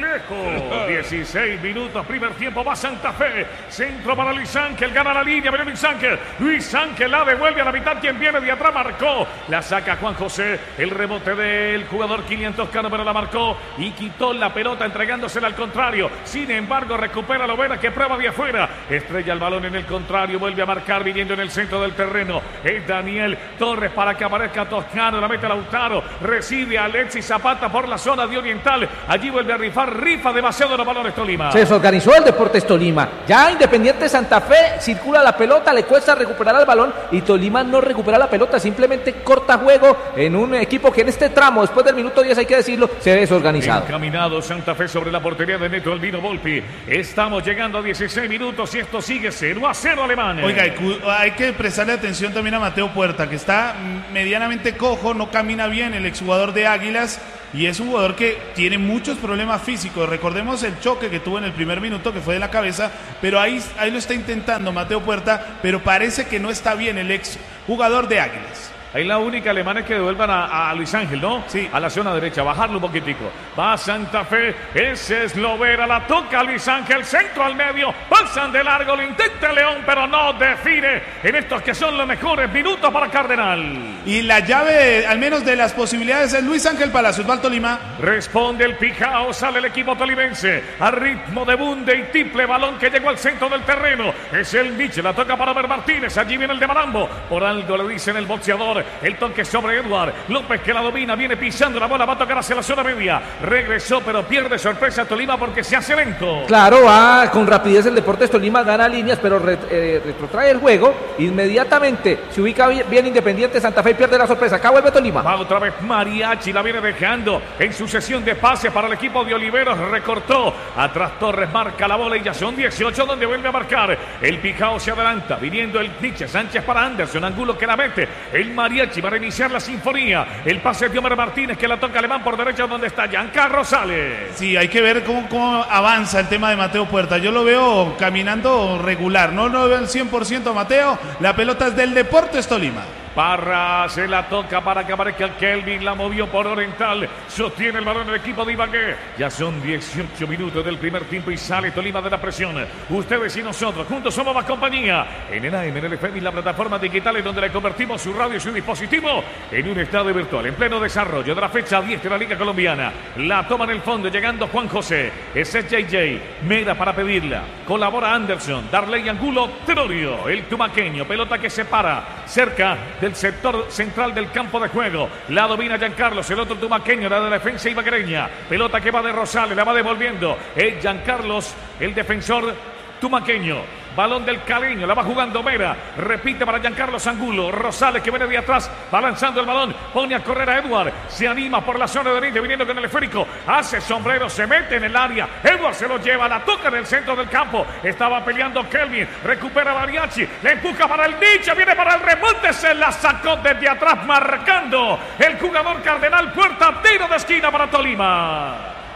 Lejos, 16 minutos, primer tiempo, va Santa Fe, centro para Luis Ángel, gana la línea, viene Luis Ángel la devuelve a la mitad, quien viene de atrás marcó, la saca Juan José, el rebote del jugador Kylian Toscano, pero la marcó y quitó la pelota entregándosela al contrario, sin embargo recupera Lovera que prueba de afuera, estrella el balón en el contrario, vuelve a marcar viniendo en el centro del terreno, es Daniel Torres para que aparezca Toscano, la mete Lautaro, recibe a Alexis Zapata por la zona de Oriental, allí vuelve a rifa demasiado los balones Tolima. Se desorganizó el Deportes Tolima. Ya Independiente Santa Fe circula la pelota, le cuesta recuperar el balón y Tolima no recupera la pelota, simplemente corta juego en un equipo que en este tramo, después del minuto 10 hay que decirlo, se ve desorganizado. Encaminado Santa Fe sobre la portería de Neto Albino Volpi. Estamos llegando a 16 minutos y esto sigue 0-0 Alemán. Oiga, hay que prestarle atención también a Mateo Puerta, que está medianamente cojo, no camina bien, el exjugador de Águilas. Y es un jugador que tiene muchos problemas físicos. Recordemos el choque que tuvo en el primer minuto, que fue de la cabeza, pero ahí lo está intentando Mateo Puerta, pero parece que no está bien el ex jugador de Águilas. Ahí la única alemana es que devuelvan a Luis Ángel, ¿no? Sí. A la zona derecha, bajarlo un poquitico. Va Santa Fe, ese es Lovera, la toca Luis Ángel, centro al medio, pasan de largo, lo intenta León, pero no define en estos que son los mejores minutos para Cardenal. Y la llave, al menos de las posibilidades, es Luis Ángel Palacios, va al Tolima. Responde el Pijao, sale el equipo tolimense, a ritmo de bunde y triple balón que llegó al centro del terreno. Es el Nietzsche, la toca para Ver Martínez, allí viene el de Marambo, por algo le dicen el boxeador. El toque sobre Edward López que la domina, viene pisando la bola, va a tocar hacia la zona media, regresó pero pierde sorpresa Tolima porque se hace lento. Claro, va con rapidez el Deportes Tolima, gana líneas pero retrotrae el juego, inmediatamente se ubica bien Independiente Santa Fe y pierde la sorpresa, acá vuelve Tolima. Va otra vez Mariachi, la viene dejando en sucesión de pases para el equipo de Oliveros, recortó, atrás Torres marca la bola y ya son 18 donde vuelve a marcar, el Pijao se adelanta, viniendo el Nietzsche, Sánchez para Anderson, Angulo que la mete, el Mariachi va a iniciar la sinfonía, el pase de Omer Martínez que la toca Alemán por derecha donde está Giancarlo Rosales. Sí, hay que ver cómo avanza el tema de Mateo Puerta, yo lo veo caminando regular, no lo veo al 100% Mateo, la pelota es del Deportes Tolima. Parra se la toca para que aparezca el Kelvin, la movió por Oriental, sostiene el balón el equipo de Ibagué. Ya son 18 minutos del primer tiempo y sale Tolima de la presión. Ustedes y nosotros, juntos somos más compañía. En el AM, en el FM y la plataforma digital en donde le convertimos su radio y su dispositivo en un estadio virtual, en pleno desarrollo de la fecha 10 de la Liga Colombiana. La toma en el fondo, llegando Juan José. Ese es JJ, Mera para pedirla. Colabora Anderson, Darley Angulo, Tenorio, el tumaqueño, pelota que se para cerca del sector central del campo de juego, la domina Giancarlos, el otro tumaqueño, la de la defensa ibaguereña, pelota que va de Rosales, la va devolviendo, es Giancarlos, el defensor tumaqueño, balón del caleño, la va jugando Mera, repite para Giancarlos Angulo, Rosales que viene de atrás, va lanzando el balón, pone a correr a Edward, se anima por la zona de derecha, viniendo con el esférico, hace sombrero, se mete en el área, Edward se lo lleva, la toca en el centro del campo, estaba peleando Kelvin, recupera Mariachi, le empuja para el Nietzsche, viene para el remonte, se la sacó desde atrás, marcando el jugador Cardenal Puerta, tiro de esquina para Tolima.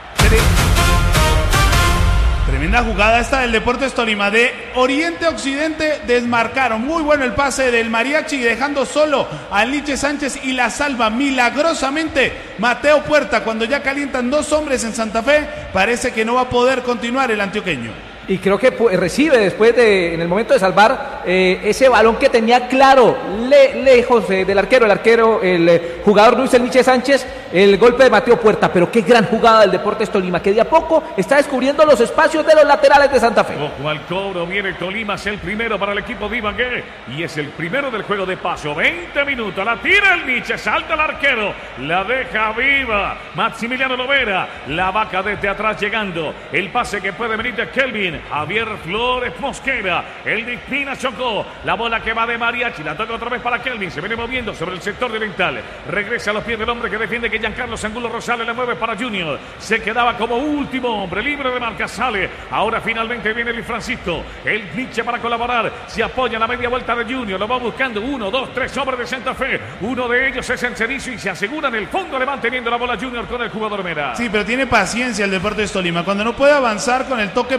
Tremenda jugada esta del Deportes Tolima, de oriente a occidente desmarcaron, muy bueno el pase del Mariachi dejando solo al Nietzsche Sánchez y la salva milagrosamente Mateo Puerta cuando ya calientan dos hombres en Santa Fe, parece que no va a poder continuar el antioqueño. Y creo que recibe después en el momento de salvar ese balón que tenía claro, lejos del arquero, el jugador Luis El Nietzsche Sánchez, el golpe de Mateo Puerta, pero qué gran jugada del Deportes Tolima, que de a poco está descubriendo los espacios de los laterales de Santa Fe. Ojo al cobro, viene Tolima, es el primero para el equipo de Ibagué, y es el primero del juego de paso, 20 minutos, la tira el Nietzsche, salta el arquero, la deja viva, Maximiliano Lovera, la vaca desde atrás llegando, el pase que puede venir de Kelvin, Javier Flores Mosquera, el de Espina chocó, la bola que va de Mariachi, la toca otra vez para Kelvin, se viene moviendo sobre el sector de oriental, regresa a los pies del hombre que defiende que Giancarlos Angulo Rosales, le mueve para Junior, se quedaba como último hombre, libre de marca, sale, ahora finalmente viene el Francisco, el Nietzsche para colaborar, se apoya en la media vuelta de Junior, lo va buscando, 1, 2, 3 hombres de Santa Fe, uno de ellos es el Cerizo y se asegura en el fondo, le van teniendo la bola Junior con el jugador Mera. Sí, pero tiene paciencia el Deportes Tolima, cuando no puede avanzar con el toque progresivo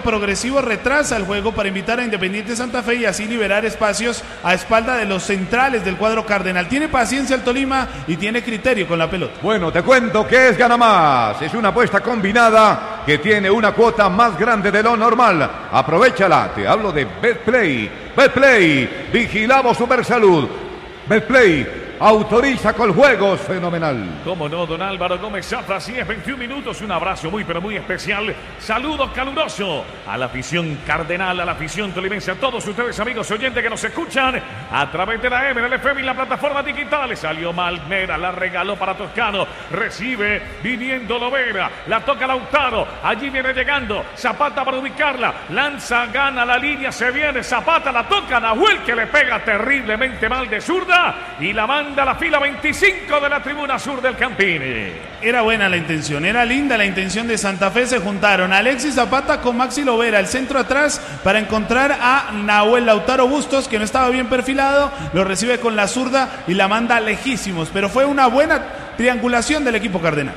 Recibo retrasa el juego para invitar a Independiente Santa Fe y así liberar espacios a espalda de los centrales del cuadro cardenal. Tiene paciencia el Tolima y tiene criterio con la pelota. Bueno, te cuento que es Gana Más. Es una apuesta combinada que tiene una cuota más grande de lo normal. Aprovéchala. Te hablo de Betplay. Betplay. Vigilamos Supersalud. Betplay. Autoriza con juegos, fenomenal. Cómo no, don Álvaro Gómez Zafra, así es, 21 minutos, un abrazo muy pero muy especial, saludo caluroso a la afición cardenal, a la afición tolimense, a todos ustedes amigos oyentes que nos escuchan a través de la M, del FM y la plataforma digital. Salió Malmera, la regaló para Toscano, recibe, viniendo Lovera, la toca Lautaro, allí viene llegando, Zapata para ubicarla, lanza, gana la línea, se viene, Zapata la toca, Nahuel que le pega terriblemente mal de zurda y la manda a la fila 25 de la tribuna sur del Campini. Era buena la intención, era linda la intención de Santa Fe. Se juntaron Alexis Zapata con Maxi Lovera, el centro atrás para encontrar a Nahuel Lautaro Bustos, que no estaba bien perfilado, lo recibe con la zurda y la manda lejísimos, pero fue una buena triangulación del equipo cardenal.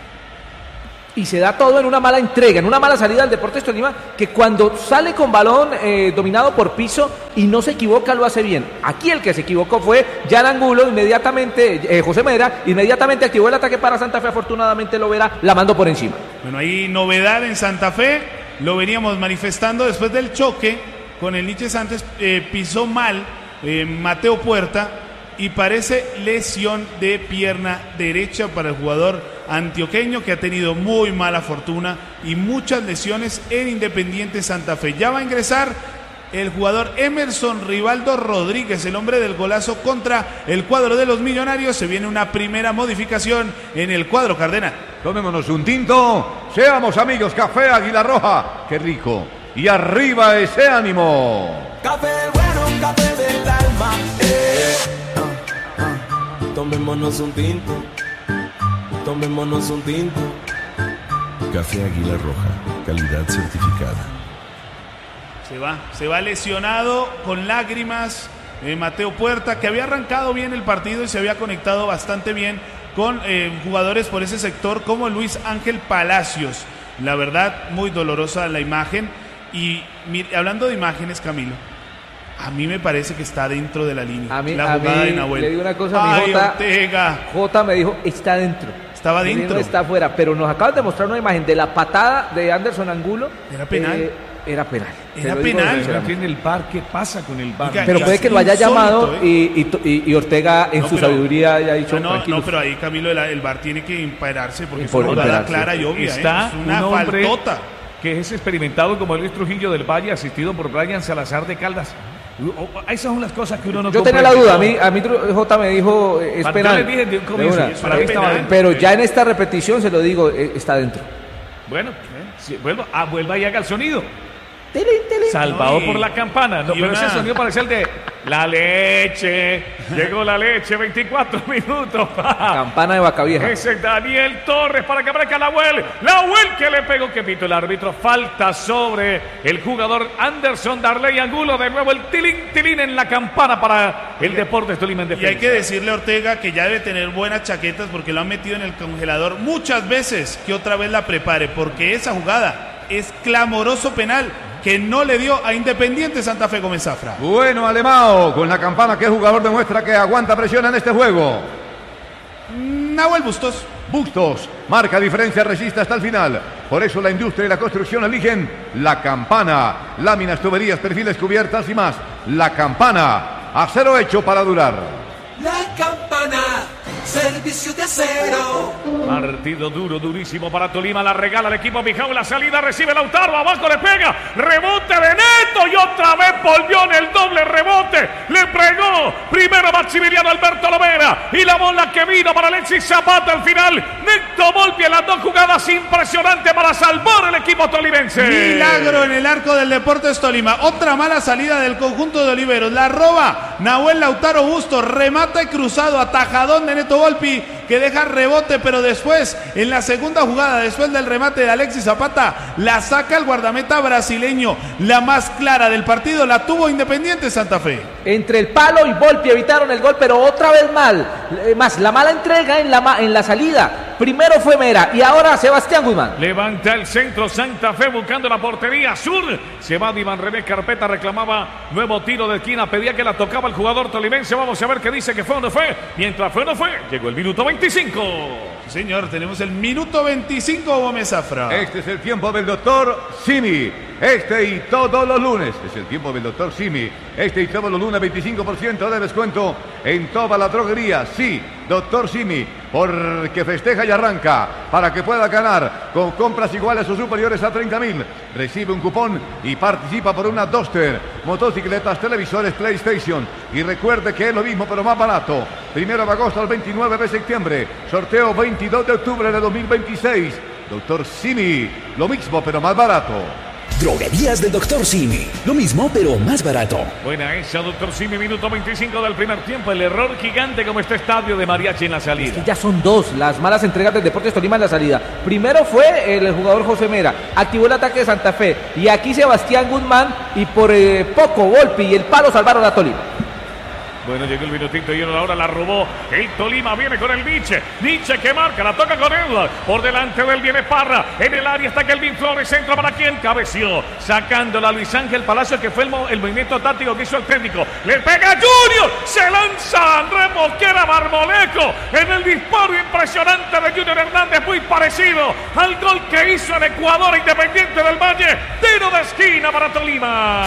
Y se da todo en una mala entrega, en una mala salida del Deportes Tolima, que cuando sale con balón dominado por piso y no se equivoca, lo hace bien. Aquí el que se equivocó fue Jan Angulo, inmediatamente, José Mera, inmediatamente activó el ataque para Santa Fe, afortunadamente Lovera la mandó por encima. Bueno, hay novedad en Santa Fe, lo veníamos manifestando después del choque con el Nietzsche Santos, pisó mal Mateo Puerta y parece lesión de pierna derecha para el jugador antioqueño, que ha tenido muy mala fortuna y muchas lesiones en Independiente Santa Fe. Ya va a ingresar el jugador Emerson Rivaldo Rodríguez, el hombre del golazo contra el cuadro de los Millonarios. Se viene una primera modificación en el cuadro cardenal. Tomémonos un tinto, seamos amigos, café Águila Roja, qué rico, y arriba ese ánimo. Café bueno, café del alma. Tomémonos un tinto. Tomémonos un tinto. Café Águila Roja, calidad certificada. Se va lesionado con lágrimas Mateo Puerta, que había arrancado bien el partido y se había conectado bastante bien con jugadores por ese sector como Luis Ángel Palacios. La verdad, muy dolorosa la imagen. Y hablando de imágenes, Camilo, a mí me parece que está dentro de la línea. La jugada de Nahuel. Le digo una cosa a mi Jota. Ortega. Jota me dijo, está dentro. Estaba dentro. No está afuera, pero nos acabas de mostrar una imagen de la patada de Anderson Angulo. Era penal. Era penal. Era penal. Pero tiene el VAR, ¿qué pasa con el VAR? Oiga, pero puede que lo haya llamado insólito, y Ortega en su sabiduría haya dicho no, pero ahí Camilo el VAR tiene que impararse porque es una jugada clara y obvia. Está es una un hombre faltota que es experimentado como Luis Trujillo del Valle, asistido por Brian Salazar de Caldas. Esas son las cosas que uno no Yo tenía la duda, a mí Jota me dijo es penal. Yo le dije de un comienzo, para mí estaba dentro. Pero ya en esta repetición se lo digo, está dentro. Bueno, vuelva y haga el sonido. Salvado por la campana. No, pero ese sonido parece el de la leche. Llegó la leche, 24 minutos. Campana de vaca vieja. Ese es Daniel Torres para que aparezca Nahuel. Nahuel que le pegó, que pito el árbitro. Falta sobre el jugador Anderson Darley Angulo. De nuevo el tilín en la campana para el Deportes Tolima en defensa. Y hay que decirle a Ortega que ya debe tener buenas chaquetas porque lo han metido en el congelador muchas veces. Que otra vez la prepare, porque esa jugada es clamoroso penal que no le dio a Independiente Santa Fe Gómez Zafra. Bueno, Alemão, con la campana, ¿qué jugador demuestra que aguanta presión en este juego? Nahuel Bustos. Bustos, marca diferencia, resiste hasta el final. Por eso la industria y la construcción eligen la campana. Láminas, tuberías, perfiles, cubiertas y más. La campana, acero hecho para durar. La campana, servicio de acero. Partido duro, durísimo para Tolima. La regala el equipo Mijao. La salida recibe Lautaro. Abajo le pega. Rebote de Neto. Y otra vez volvió en el doble rebote. Le pegó primero Maximiliano Alberto Lovera. Y la bola que vino para Alexis Zapata al final. Neto Volpi en las dos jugadas. Impresionante para salvar el equipo tolimense. Milagro en el arco del Deportes Tolima. Otra mala salida del conjunto de Oliveros. La roba Nahuel Lautaro Bustos. Remata y cruzado. Atajadón de Neto Volpi, que deja rebote, pero después, en la segunda jugada, después del remate de Alexis Zapata, la saca el guardameta brasileño. La más clara del partido la tuvo Independiente Santa Fe. Entre el palo y Volpi evitaron el gol, pero otra vez más la mala entrega en la salida. Primero fue Mera y ahora Sebastián Guzmán. Levanta el centro Santa Fe buscando la portería sur. Se va Iván René Carpeta, reclamaba nuevo tiro de esquina, pedía que la tocaba el jugador tolimense. Vamos a ver qué dice, que fue o no fue. Mientras fue o no fue, llegó el minuto 25. Señor, tenemos el minuto 25, Gómez Zafra. Este es el tiempo del doctor Simi. Este y todos los lunes. Es el tiempo del doctor Simi. Este y todos los lunes, 25% de descuento en toda la droguería. Sí, doctor Simi, porque festeja y arranca para que pueda ganar con compras iguales o superiores a 30.000. Recibe un cupón y participa por una Duster, motocicletas, televisores, PlayStation. Y recuerde que es lo mismo pero más barato. 1 de agosto al 29 de septiembre. Sorteo 22 de octubre de 2026. Doctor Simi, lo mismo pero más barato. Droguerías del Dr. Simi. Lo mismo, pero más barato. Buena esa, doctor Simi, minuto 25 del primer tiempo. El error gigante como este estadio de Mariachi en la salida. Es que ya son dos las malas entregas del Deportes Tolima en la salida. Primero fue el jugador José Mera, activó el ataque de Santa Fe. Y aquí Sebastián Guzmán y por poco Volpi y el palo salvaron a Tolima. Bueno, llegó el minutito y ahora la robó el Tolima, viene con el Nietzsche que marca, la toca con él, por delante de él viene Parra, en el área está Kelvin Flores, centro para quien cabeció, sacándola a Luis Ángel Palacio, que fue el movimiento táctico que hizo el técnico, le pega Junior, se lanza Andrés Mosquera Marmolejo, en el disparo impresionante de Junior Hernández, muy parecido al gol que hizo en Ecuador Independiente del Valle, tiro de esquina para Tolima.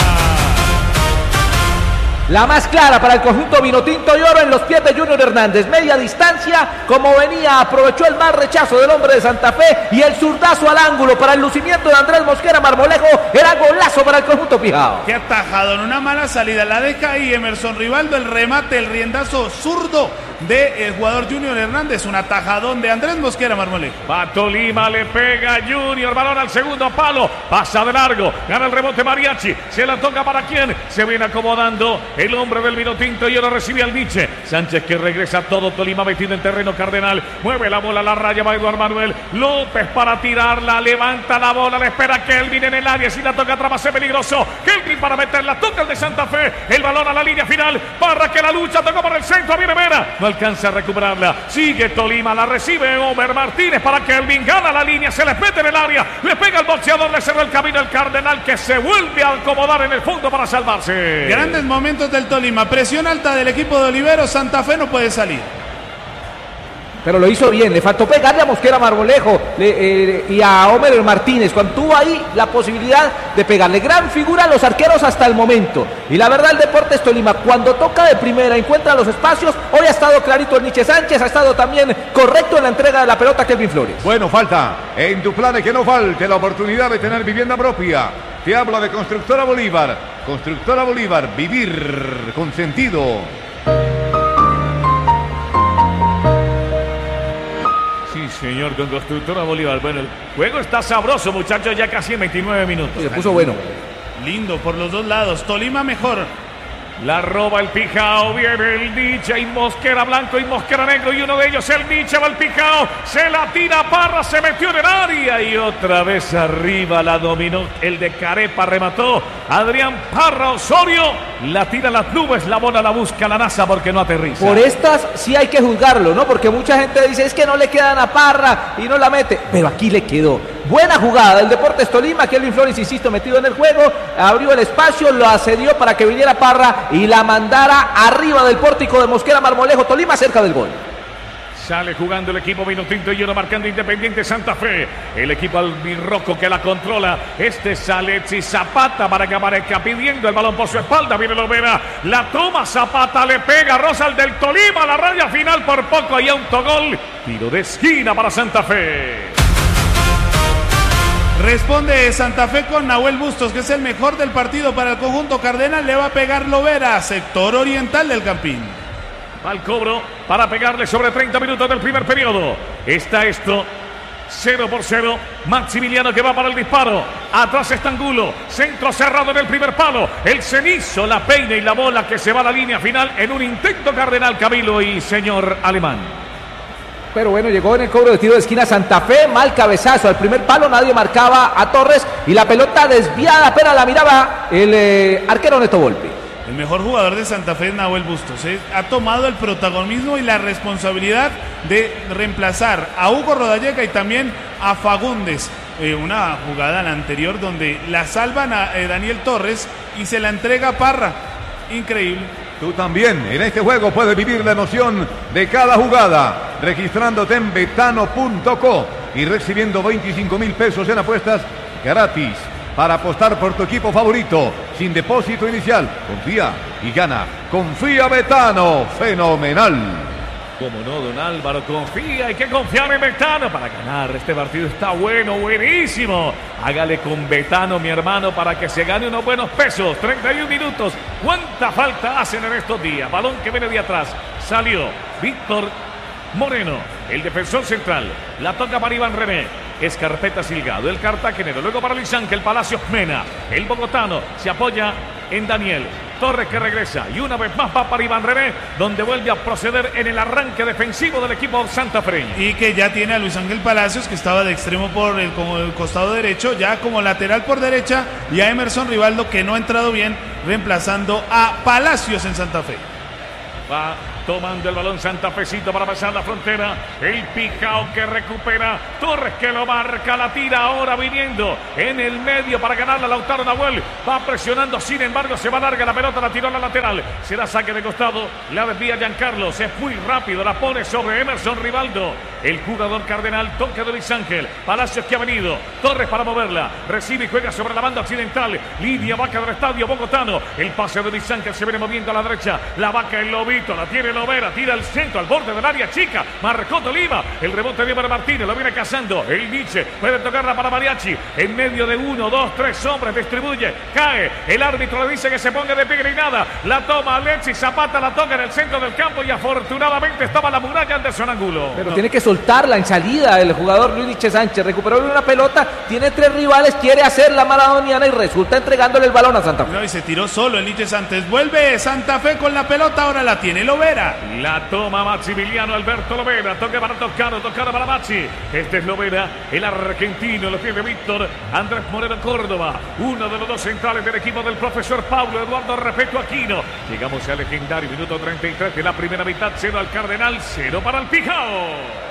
La más clara para el conjunto vinotinto y oro en los pies de Junior Hernández. Media distancia, como venía, aprovechó el mal rechazo del hombre de Santa Fe y el zurdazo al ángulo para el lucimiento de Andrés Mosquera Marmolejo. Era golazo para el conjunto Pijao. Qué atajado, en una mala salida. La deja ahí Emerson Rivaldo, el remate, el riendazo zurdo del jugador Junior Hernández. Un atajadón de Andrés Mosquera Marmolejo. Va Tolima, le pega Junior, balón al segundo palo, pasa de largo, gana el rebote Mariachi, se la toca para quién, se viene acomodando el hombre del vino tinto y ahora recibe al Nietzsche. Sánchez que regresa todo Tolima metido en terreno cardenal, mueve la bola a la raya, va Eduardo Manuel López para tirarla, levanta la bola, le espera Kelvin en el área, si la toca atrás va a ser peligroso, Kelvin para meterla, toca el de Santa Fe, el balón a la línea final, Parra que la lucha, tocó por el centro, viene Mera, no alcanza a recuperarla, sigue Tolima, la recibe Homer Martínez para Kelvin, gana la línea, se les mete en el área, le pega al boxeador, le cerró el camino el Cardenal que se vuelve a acomodar en el fondo para salvarse. Grandes momentos del Tolima, presión alta del equipo de Olivero, Santa Fe no puede salir. Pero lo hizo bien, le faltó pegarle a Mosquera Marmolejo y a Homer Martínez, cuando tuvo ahí la posibilidad de pegarle. Gran figura a los arqueros hasta el momento. Y la verdad, el Deportes Tolima, cuando toca de primera, encuentra los espacios. Hoy ha estado clarito el Nietzsche Sánchez, ha estado también correcto en la entrega de la pelota a Kelvin Flores. Bueno, falta en tu plan que no falte la oportunidad de tener vivienda propia. Te habla de Constructora Bolívar. Constructora Bolívar, vivir con sentido. Sí, señor, con Constructora Bolívar. Bueno, el juego está sabroso, muchachos, ya casi en 29 minutos. Se puso bueno. Lindo por los dos lados, Tolima mejor. La roba el Pijao, viene el Nietzsche y Mosquera blanco y Mosquera negro y uno de ellos el Nietzsche va al Pijao, se la tira Parra, se metió en el área y otra vez arriba la dominó el de Carepa, remató Adrián Parra Osorio, la tira a las nubes, la bola la busca la NASA porque no aterriza. Por estas sí hay que juzgarlo, ¿no? Porque mucha gente dice es que no le quedan a Parra y no la mete, pero aquí le quedó. Buena jugada del Deportes Tolima, Kelvin Flores, insisto, metido en el juego, abrió el espacio, lo accedió para que viniera Parra y la mandara arriba del pórtico de Mosquera Marmolejo, Tolima cerca del gol. Sale jugando el equipo vinotinto y uno marcando Independiente Santa Fe. El equipo albirrojo que la controla. Este sale Zapata para que aparezca pidiendo el balón por su espalda. Viene Lovera, la toma Zapata, le pega Rosa al del Tolima, la raya final por poco y autogol. Tiro de esquina para Santa Fe. Responde Santa Fe con Nahuel Bustos, que es el mejor del partido para el conjunto cardenal. Le va a pegar Lovera, sector oriental del Campín. Al cobro para pegarle sobre 30 minutos del primer periodo. Está esto 0-0. Maximiliano que va para el disparo. Atrás está Angulo. Centro cerrado en el primer palo. El cenizo, la peina y la bola que se va a la línea final en un intento Cardenal, Camilo y señor Alemán. Pero bueno, llegó en el cobro de tiro de esquina Santa Fe, mal cabezazo al primer palo, nadie marcaba a Torres y la pelota desviada, apenas la miraba el arquero Neto Volpi. el mejor jugador de Santa Fe es Nahuel Bustos. Ha tomado el protagonismo y la responsabilidad de reemplazar a Hugo Rodallega y también a Fagundes. Una jugada en la anterior donde la salvan a Daniel Torres y se la entrega a Parra. Increíble. Tú también en este juego puedes vivir la emoción de cada jugada registrándote en betano.co y recibiendo 25,000 pesos en apuestas gratis para apostar por tu equipo favorito sin depósito inicial. Confía y gana. Confía Betano. Fenomenal. Como no, don Álvaro, confía, hay que confiar en Betano para ganar. Este partido está bueno, buenísimo. Hágale con Betano, mi hermano, para que se gane unos buenos pesos. 31 minutos. ¿Cuánta falta hacen en estos días? Balón que viene de atrás. Salió Víctor Moreno, el defensor central. La toca para Iván René. Escarpeta Silgado, el cartagenero. Luego para Luis Ángel Palacios Mena. El bogotano se apoya en Daniel Torres, que regresa. Y una vez más va para Iván René, donde vuelve a proceder en el arranque defensivo del equipo santafreño. Y que ya tiene a Luis Ángel Palacios, que estaba de extremo por como el costado derecho, ya como lateral por derecha. Y a Emerson Rivaldo, que no ha entrado bien, reemplazando a Palacios en Santa Fe. Va tomando el balón santafecito para pasar la frontera. El Pijao que recupera. Torres que lo marca. La tira ahora viniendo en el medio para ganarla. Lautaro Nahuel va presionando. Sin embargo, se va larga la pelota. La tiró a la lateral. Será saque de costado. La desvía Giancarlo. Se fue rápido. La pone sobre Emerson Rivaldo. El jugador cardenal. Toque de Luis Ángel. Palacios que ha venido. Torres para moverla. Recibe y juega sobre la banda occidental. Lidia Vaca del estadio bogotano. El pase de Luis Ángel se viene moviendo a la derecha. La Vaca, el Lobito. La tiene Lovera, tira al centro, al borde del área chica. Marcó Tolima. El rebote de Eber Martínez. Lo viene cazando. El Nietzsche puede tocarla para Mariachi. En medio de 1, 2, 3 hombres. Distribuye. Cae. El árbitro le dice que se ponga de pie y nada. La toma Alexis Zapata. La toca en el centro del campo. Y afortunadamente estaba la muralla Anderson Angulo. Pero tiene que soltarla en salida. El jugador Luis Nietzsche Sánchez recuperó una pelota. Tiene 3 rivales. Quiere hacer la maradoniana y resulta entregándole el balón a Santa Fe. No, y se tiró solo el Nietzsche Sánchez. Vuelve Santa Fe con la pelota. Ahora la tiene Lovera. La toma Maximiliano Alberto Lovera. Toque para Toscano para Maxi. Este es Lovera, el argentino. Lo tiene Víctor Andrés Moreno Córdoba. Uno de los dos centrales del equipo del profesor Pablo Eduardo Repeto Aquino. Llegamos al legendario minuto 33 de la primera mitad. 0 al Cardenal, 0 para el Pijao.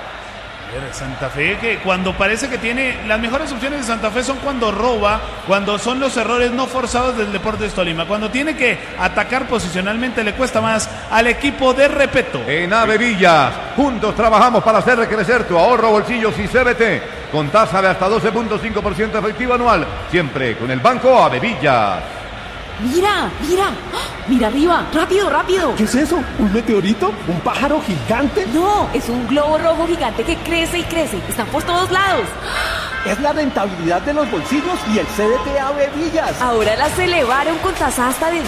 Santa Fe, que cuando parece que tiene las mejores opciones de Santa Fe son cuando roba, cuando son los errores no forzados del Deportes Tolima. Cuando tiene que atacar posicionalmente le cuesta más al equipo de Repeto. En Ave Villas, juntos trabajamos para hacer crecer tu ahorro, bolsillos y CBT con tasa de hasta 12.5% efectivo anual, siempre con el Banco Ave Villas. Mira, mira, mira arriba, rápido, rápido. ¿Qué es eso? ¿Un meteorito? ¿Un pájaro gigante? No, es un globo rojo gigante que crece y crece. Están por todos lados. Es la rentabilidad de los bolsillos y el CDT Ave Villas. Ahora las elevaron con tasa hasta del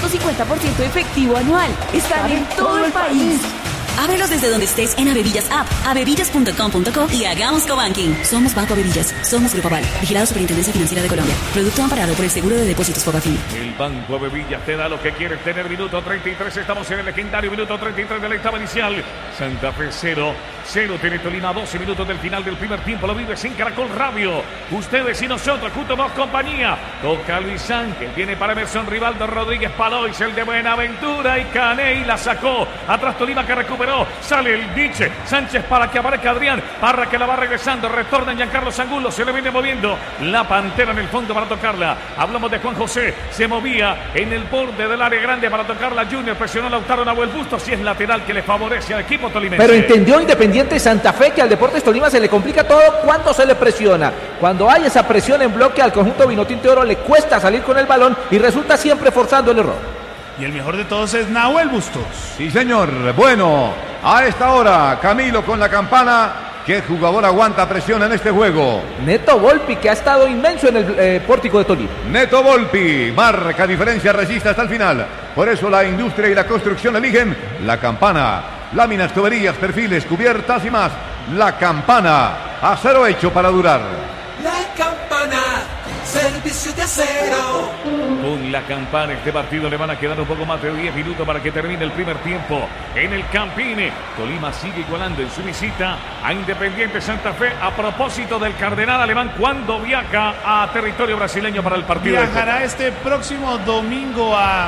12.50% efectivo anual. Están en todo el país. Ábrelos desde donde estés en Avevillas App, avevillas.com.co y hagamos cobanking. Somos Banco Avevillas, somos Grupo Aval, vigilado Superintendencia Financiera de Colombia. Producto amparado por el Seguro de Depósitos Fogafín. El Banco Avevillas te da lo que quieres tener. Minuto 33, estamos en el legendario minuto 33 de la etapa inicial. Santa Fe 0 tiene Tolima. 12 minutos del final del primer tiempo. Lo vives en Caracol Radio. Ustedes y nosotros, juntos más compañía. Toca Luis Ángel, viene para Emerson Rivaldo Rodríguez Palois, el de Buenaventura y Caney la sacó. Atrás Tolima que recuperó. Sale el Nietzsche Sánchez para que aparezca Adrián Parra, que la va regresando. Retorna Giancarlo Angulo. Se le viene moviendo la Pantera en el fondo para tocarla. Hablamos de Juan José. Se movía en el borde del área grande para tocarla. Junior presionó a Lautaro Nahuel Bustos. Si es lateral que le favorece al equipo tolimense. Pero entendió Independiente Santa Fe que al Deportes Tolima se le complica todo cuando se le presiona. Cuando hay esa presión en bloque al conjunto Vinotinto de Oro le cuesta salir con el balón y resulta siempre forzando el error. Y el mejor de todos es Nahuel Bustos. Sí, señor. Bueno, a esta hora, Camilo con la campana. ¿Qué jugador aguanta presión en este juego? Neto Volpi, que ha estado inmenso en el pórtico de Tolima. Neto Volpi, marca diferencia, resiste hasta el final. Por eso la industria y la construcción eligen la campana. Láminas, tuberías, perfiles, cubiertas y más. La campana, acero hecho para durar. La campana, servicio de acero. Con la campana este partido le van a quedar un poco más de 10 minutos para que termine el primer tiempo. En el Campine, Tolima sigue igualando en su visita a Independiente Santa Fe. A propósito del Cardenal Alemán, cuando viaja a territorio brasileño para el partido. Viajará este próximo domingo a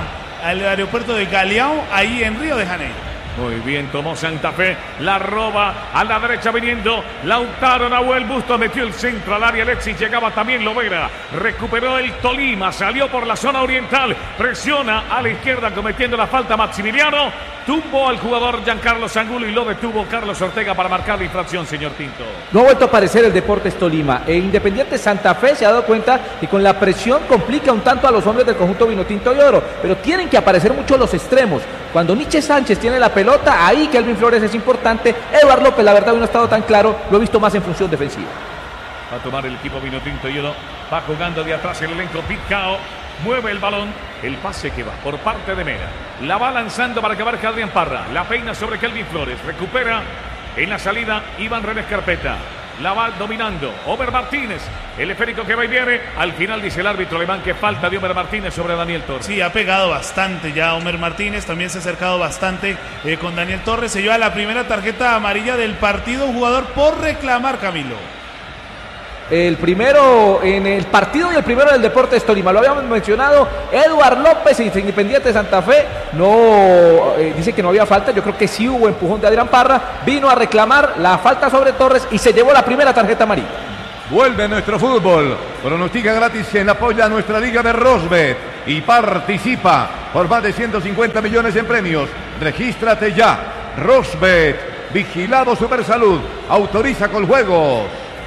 al aeropuerto de Galeão, ahí en Río de Janeiro. Muy bien, tomó Santa Fe, la roba a la derecha viniendo Lautaro, Nahuel Bustos metió el centro al área, Alexis, llegaba también Lovera, recuperó el Tolima, salió por la zona oriental, presiona a la izquierda cometiendo la falta Maximiliano, tumbó al jugador Giancarlo Angulo y lo detuvo Carlos Ortega para marcar la infracción, señor Tinto. No ha vuelto a aparecer el Deportes Tolima. Independiente Santa Fe se ha dado cuenta que con la presión complica un tanto a los hombres del conjunto Vinotinto y Oro, pero tienen que aparecer mucho los extremos. Cuando Nietzsche Sánchez tiene la pelota, ahí Kelvin Flores es importante. Eduardo López, la verdad, hoy no ha estado tan claro, lo he visto más en función defensiva. Va a tomar el equipo Vinotinto y Oro, va jugando de atrás el elenco Pitcao, mueve el balón, el pase que va por parte de Mera, la va lanzando para que abarque Adrián Parra, la peina sobre Kelvin Flores, recupera en la salida Iván René Carpeta. La va dominando Omer Martínez, el esférico que va y viene. Al final dice el árbitro alemán que falta de Omer Martínez sobre Daniel Torres. Sí, ha pegado bastante ya Omer Martínez, también se ha acercado bastante con Daniel Torres. Se lleva la primera tarjeta amarilla del partido, un jugador por reclamar, Camilo. El primero en el partido y el primero del Deportes Tolima, lo habíamos mencionado. Eduardo López, Independiente de Santa Fe, no dice que no había falta. Yo creo que sí hubo empujón de Adrián Parra, vino a reclamar la falta sobre Torres y se llevó la primera tarjeta amarilla. Vuelve nuestro fútbol, pronostica gratis en apoya a nuestra liga de Rosbet y participa por más de 150 millones en premios. Regístrate ya. Rosbet, vigilado Supersalud, autoriza con juegos.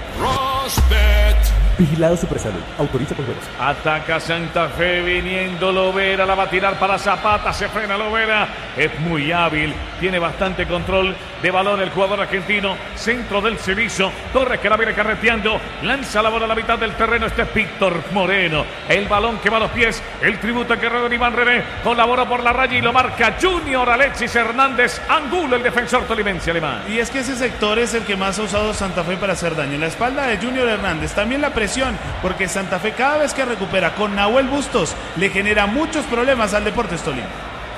Vigilado Supersalud, autoriza con juegos. Ataca Santa Fe viniendo Lovera, la va a tirar para Zapata, se frena Lovera, es muy hábil, tiene bastante control de balón el jugador argentino, centro del Cevizo, Torres que la viene carreteando, lanza la bola a la mitad del terreno, este es Víctor Moreno, el balón que va a los pies, el tributo que de Iván René, colabora por la raya y lo marca Junior Alexis Hernández Angulo, el defensor tolimense alemán. Y es que ese sector es el que más ha usado Santa Fe para hacer daño, en la espalda de Junior Hernández, también la presión, porque Santa Fe cada vez que recupera con Nahuel Bustos le genera muchos problemas al Deportes Tolima.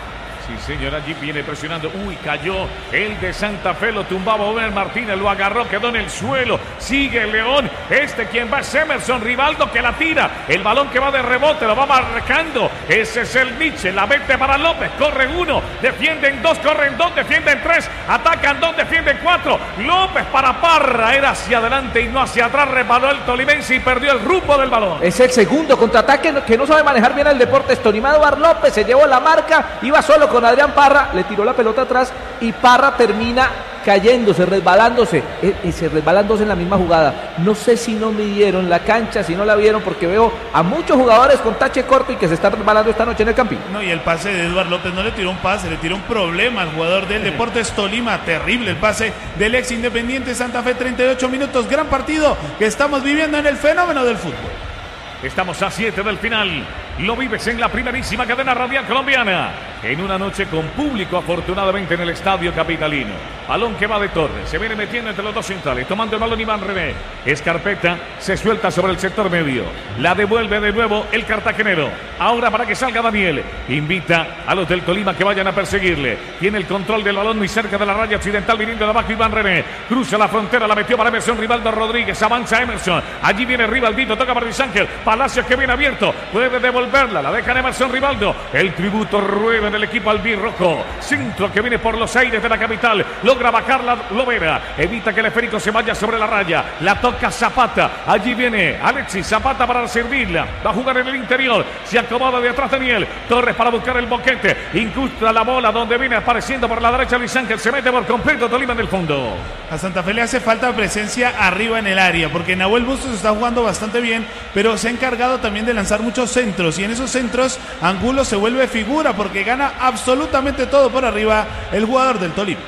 Sí, señor, allí viene presionando. Uy, cayó el de Santa Fe, lo tumbaba Omer Martínez, lo agarró, quedó en el suelo. Sigue el León. Quien va es Emerson Rivaldo que la tira. El balón que va de rebote, lo va marcando. Ese es el Nietzsche, la mete para López. Corren uno, defienden dos, corren dos, defienden tres, atacan dos, defienden cuatro. López para Parra, era hacia adelante y no hacia atrás. Resbaló el tolimense y perdió el rumbo del balón. Es el segundo contraataque que no sabe manejar bien el Deportes Tolima. Eduardo López se llevó la marca, iba solo con Adrián Parra, le tiró la pelota atrás y Parra termina cayéndose, resbalándose en la misma jugada. No sé si no midieron la cancha, si no la vieron, porque veo a muchos jugadores con tache corto y que se están resbalando esta noche en el campín. No, y el pase de Eduardo López no le tiró un pase, le tiró un problema al jugador del Deportes Tolima. Terrible el pase del ex Independiente Santa Fe, 38 minutos, gran partido que estamos viviendo en el fenómeno del fútbol. Estamos a 7 del final. Lo vives en la primerísima cadena radial colombiana. En una noche con público, afortunadamente, en el estadio capitalino. Balón que va de Torres. Se viene metiendo entre los dos centrales. Tomando el balón Iván René. Escarpeta se suelta sobre el sector medio. La devuelve de nuevo el cartagenero. Ahora para que salga Daniel. Invita a los del Tolima que vayan a perseguirle. Tiene el control del balón muy cerca de la raya occidental. Viniendo de abajo Iván René. Cruza la frontera. La metió para Emerson Rivaldo Rodríguez. Avanza Emerson. Allí viene Rivaldito. Toca para Luis Ángel. Palacios que viene abierto. Puede devolverla. La deja en Emerson Rivaldo. El tributo rueda en el equipo albirrojo. Centro que viene por los aires de la capital. Logra bajar la Lovera. Evita que el esférico se vaya sobre la raya. La toca Zapata. Allí viene Alexis Zapata para servirla. Va a jugar en el interior. Se acomoda de atrás Daniel. Torres para buscar el boquete. Incrusta la bola donde viene apareciendo por la derecha Luis Ángel. Se mete por completo Tolima en el fondo. A Santa Fe le hace falta presencia arriba en el área, porque Nahuel Bustos está jugando bastante bien, pero se ha encargado también de lanzar muchos centros, y en esos centros Angulo se vuelve figura porque gana absolutamente todo por arriba el jugador del Tolima.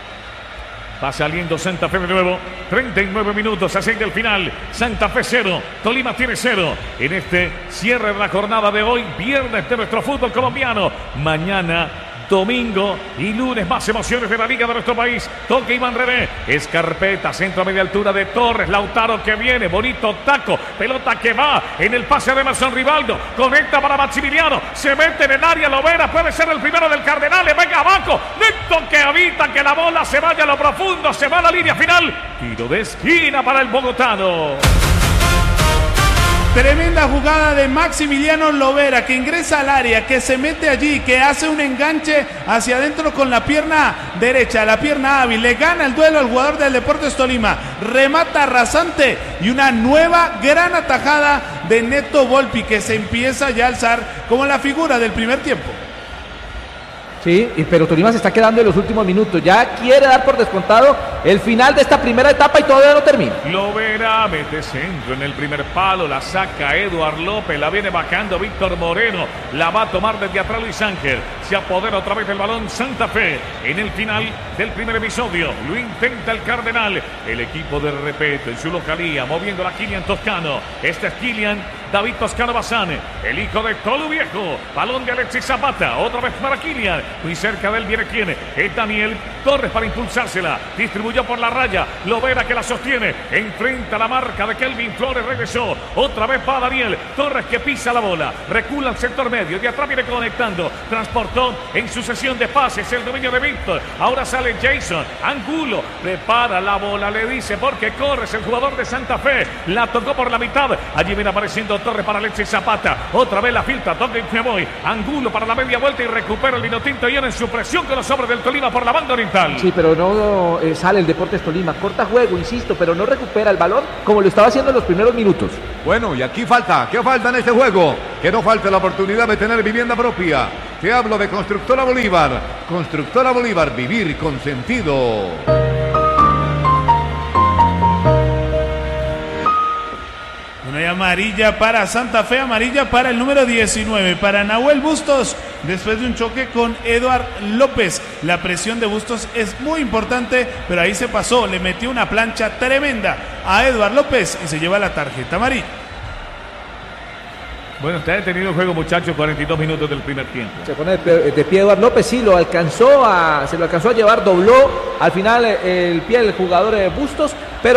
Va saliendo Santa Fe de nuevo. 39 minutos a 6 del final. Santa Fe 0. Tolima tiene 0. En este cierre de la jornada de hoy, viernes de nuestro fútbol colombiano. Mañana, domingo y lunes, más emociones de la liga de nuestro país. Toque Iván René. Escarpeta, centro a media altura de Torres. Lautaro que viene. Bonito taco. Pelota que va en el pase de Emerson Rivaldo. Conecta para Maximiliano. Se mete en el área Lovera. Puede ser el primero del Cardenales. Venga abajo. Necto que evita que la bola se vaya a lo profundo. Se va a la línea final. Tiro de esquina para el bogotano. Tremenda jugada de Maximiliano Lovera, que ingresa al área, que se mete allí, que hace un enganche hacia adentro con la pierna derecha, la pierna hábil, le gana el duelo al jugador del Deportes Tolima, remata rasante y una nueva gran atajada de Neto Volpi, que se empieza ya a alzar como la figura del primer tiempo. Sí, pero Tolima se está quedando en los últimos minutos. Ya quiere dar por descontado el final de esta primera etapa y todavía no termina. Lovera mete centro en el primer palo, la saca Eduard López, la viene bajando Víctor Moreno, la va a tomar desde atrás Luis Ángel. Se apodera otra vez del balón Santa Fe en el final del primer episodio. Lo intenta el Cardenal, el equipo de Repeto en su localía, moviendo a Kilian Toscano. Este es Kilian David Toscano Bazán, el hijo de Tolu Viejo. Balón de Alexis Zapata, otra vez para Kilian. Muy cerca de él viene quien es Daniel Torres para impulsársela. Distribuyó por la raya. Lovera que la sostiene. Enfrenta la marca de Kelvin Flores. Regresó. Otra vez va Daniel Torres que pisa la bola. Recula al sector medio. De atrás viene conectando. Transportó en sucesión de pases el dominio de Víctor. Ahora sale Jason Angulo. Prepara la bola. Le dice porque corres el jugador de Santa Fe. La tocó por la mitad. Allí viene apareciendo Torres para Alexis Zapata. Otra vez la filtra. Donde me voy. Angulo para la media vuelta y recupera el Vinotinto y en su presión con los hombres del Tolima por la banda oriental. Sí, pero no sale el Deportes Tolima. Corta juego, insisto, pero no recupera el balón como lo estaba haciendo en los primeros minutos. Bueno, y aquí falta. ¿Qué falta en este juego? Que no falte la oportunidad de tener vivienda propia. Te hablo de Constructora Bolívar. Constructora Bolívar, vivir con sentido. Una amarilla para Santa Fe, amarilla para el número 19, para Nahuel Bustos, después de un choque con Eduard López. La presión de Bustos es muy importante, pero ahí se pasó, le metió una plancha tremenda a Eduard López y se lleva la tarjeta amarilla. Bueno, está detenido el juego, muchachos, 42 minutos del primer tiempo. Se pone de pie Eduard López, sí, se lo alcanzó a llevar, dobló al final el pie del jugador Bustos, pero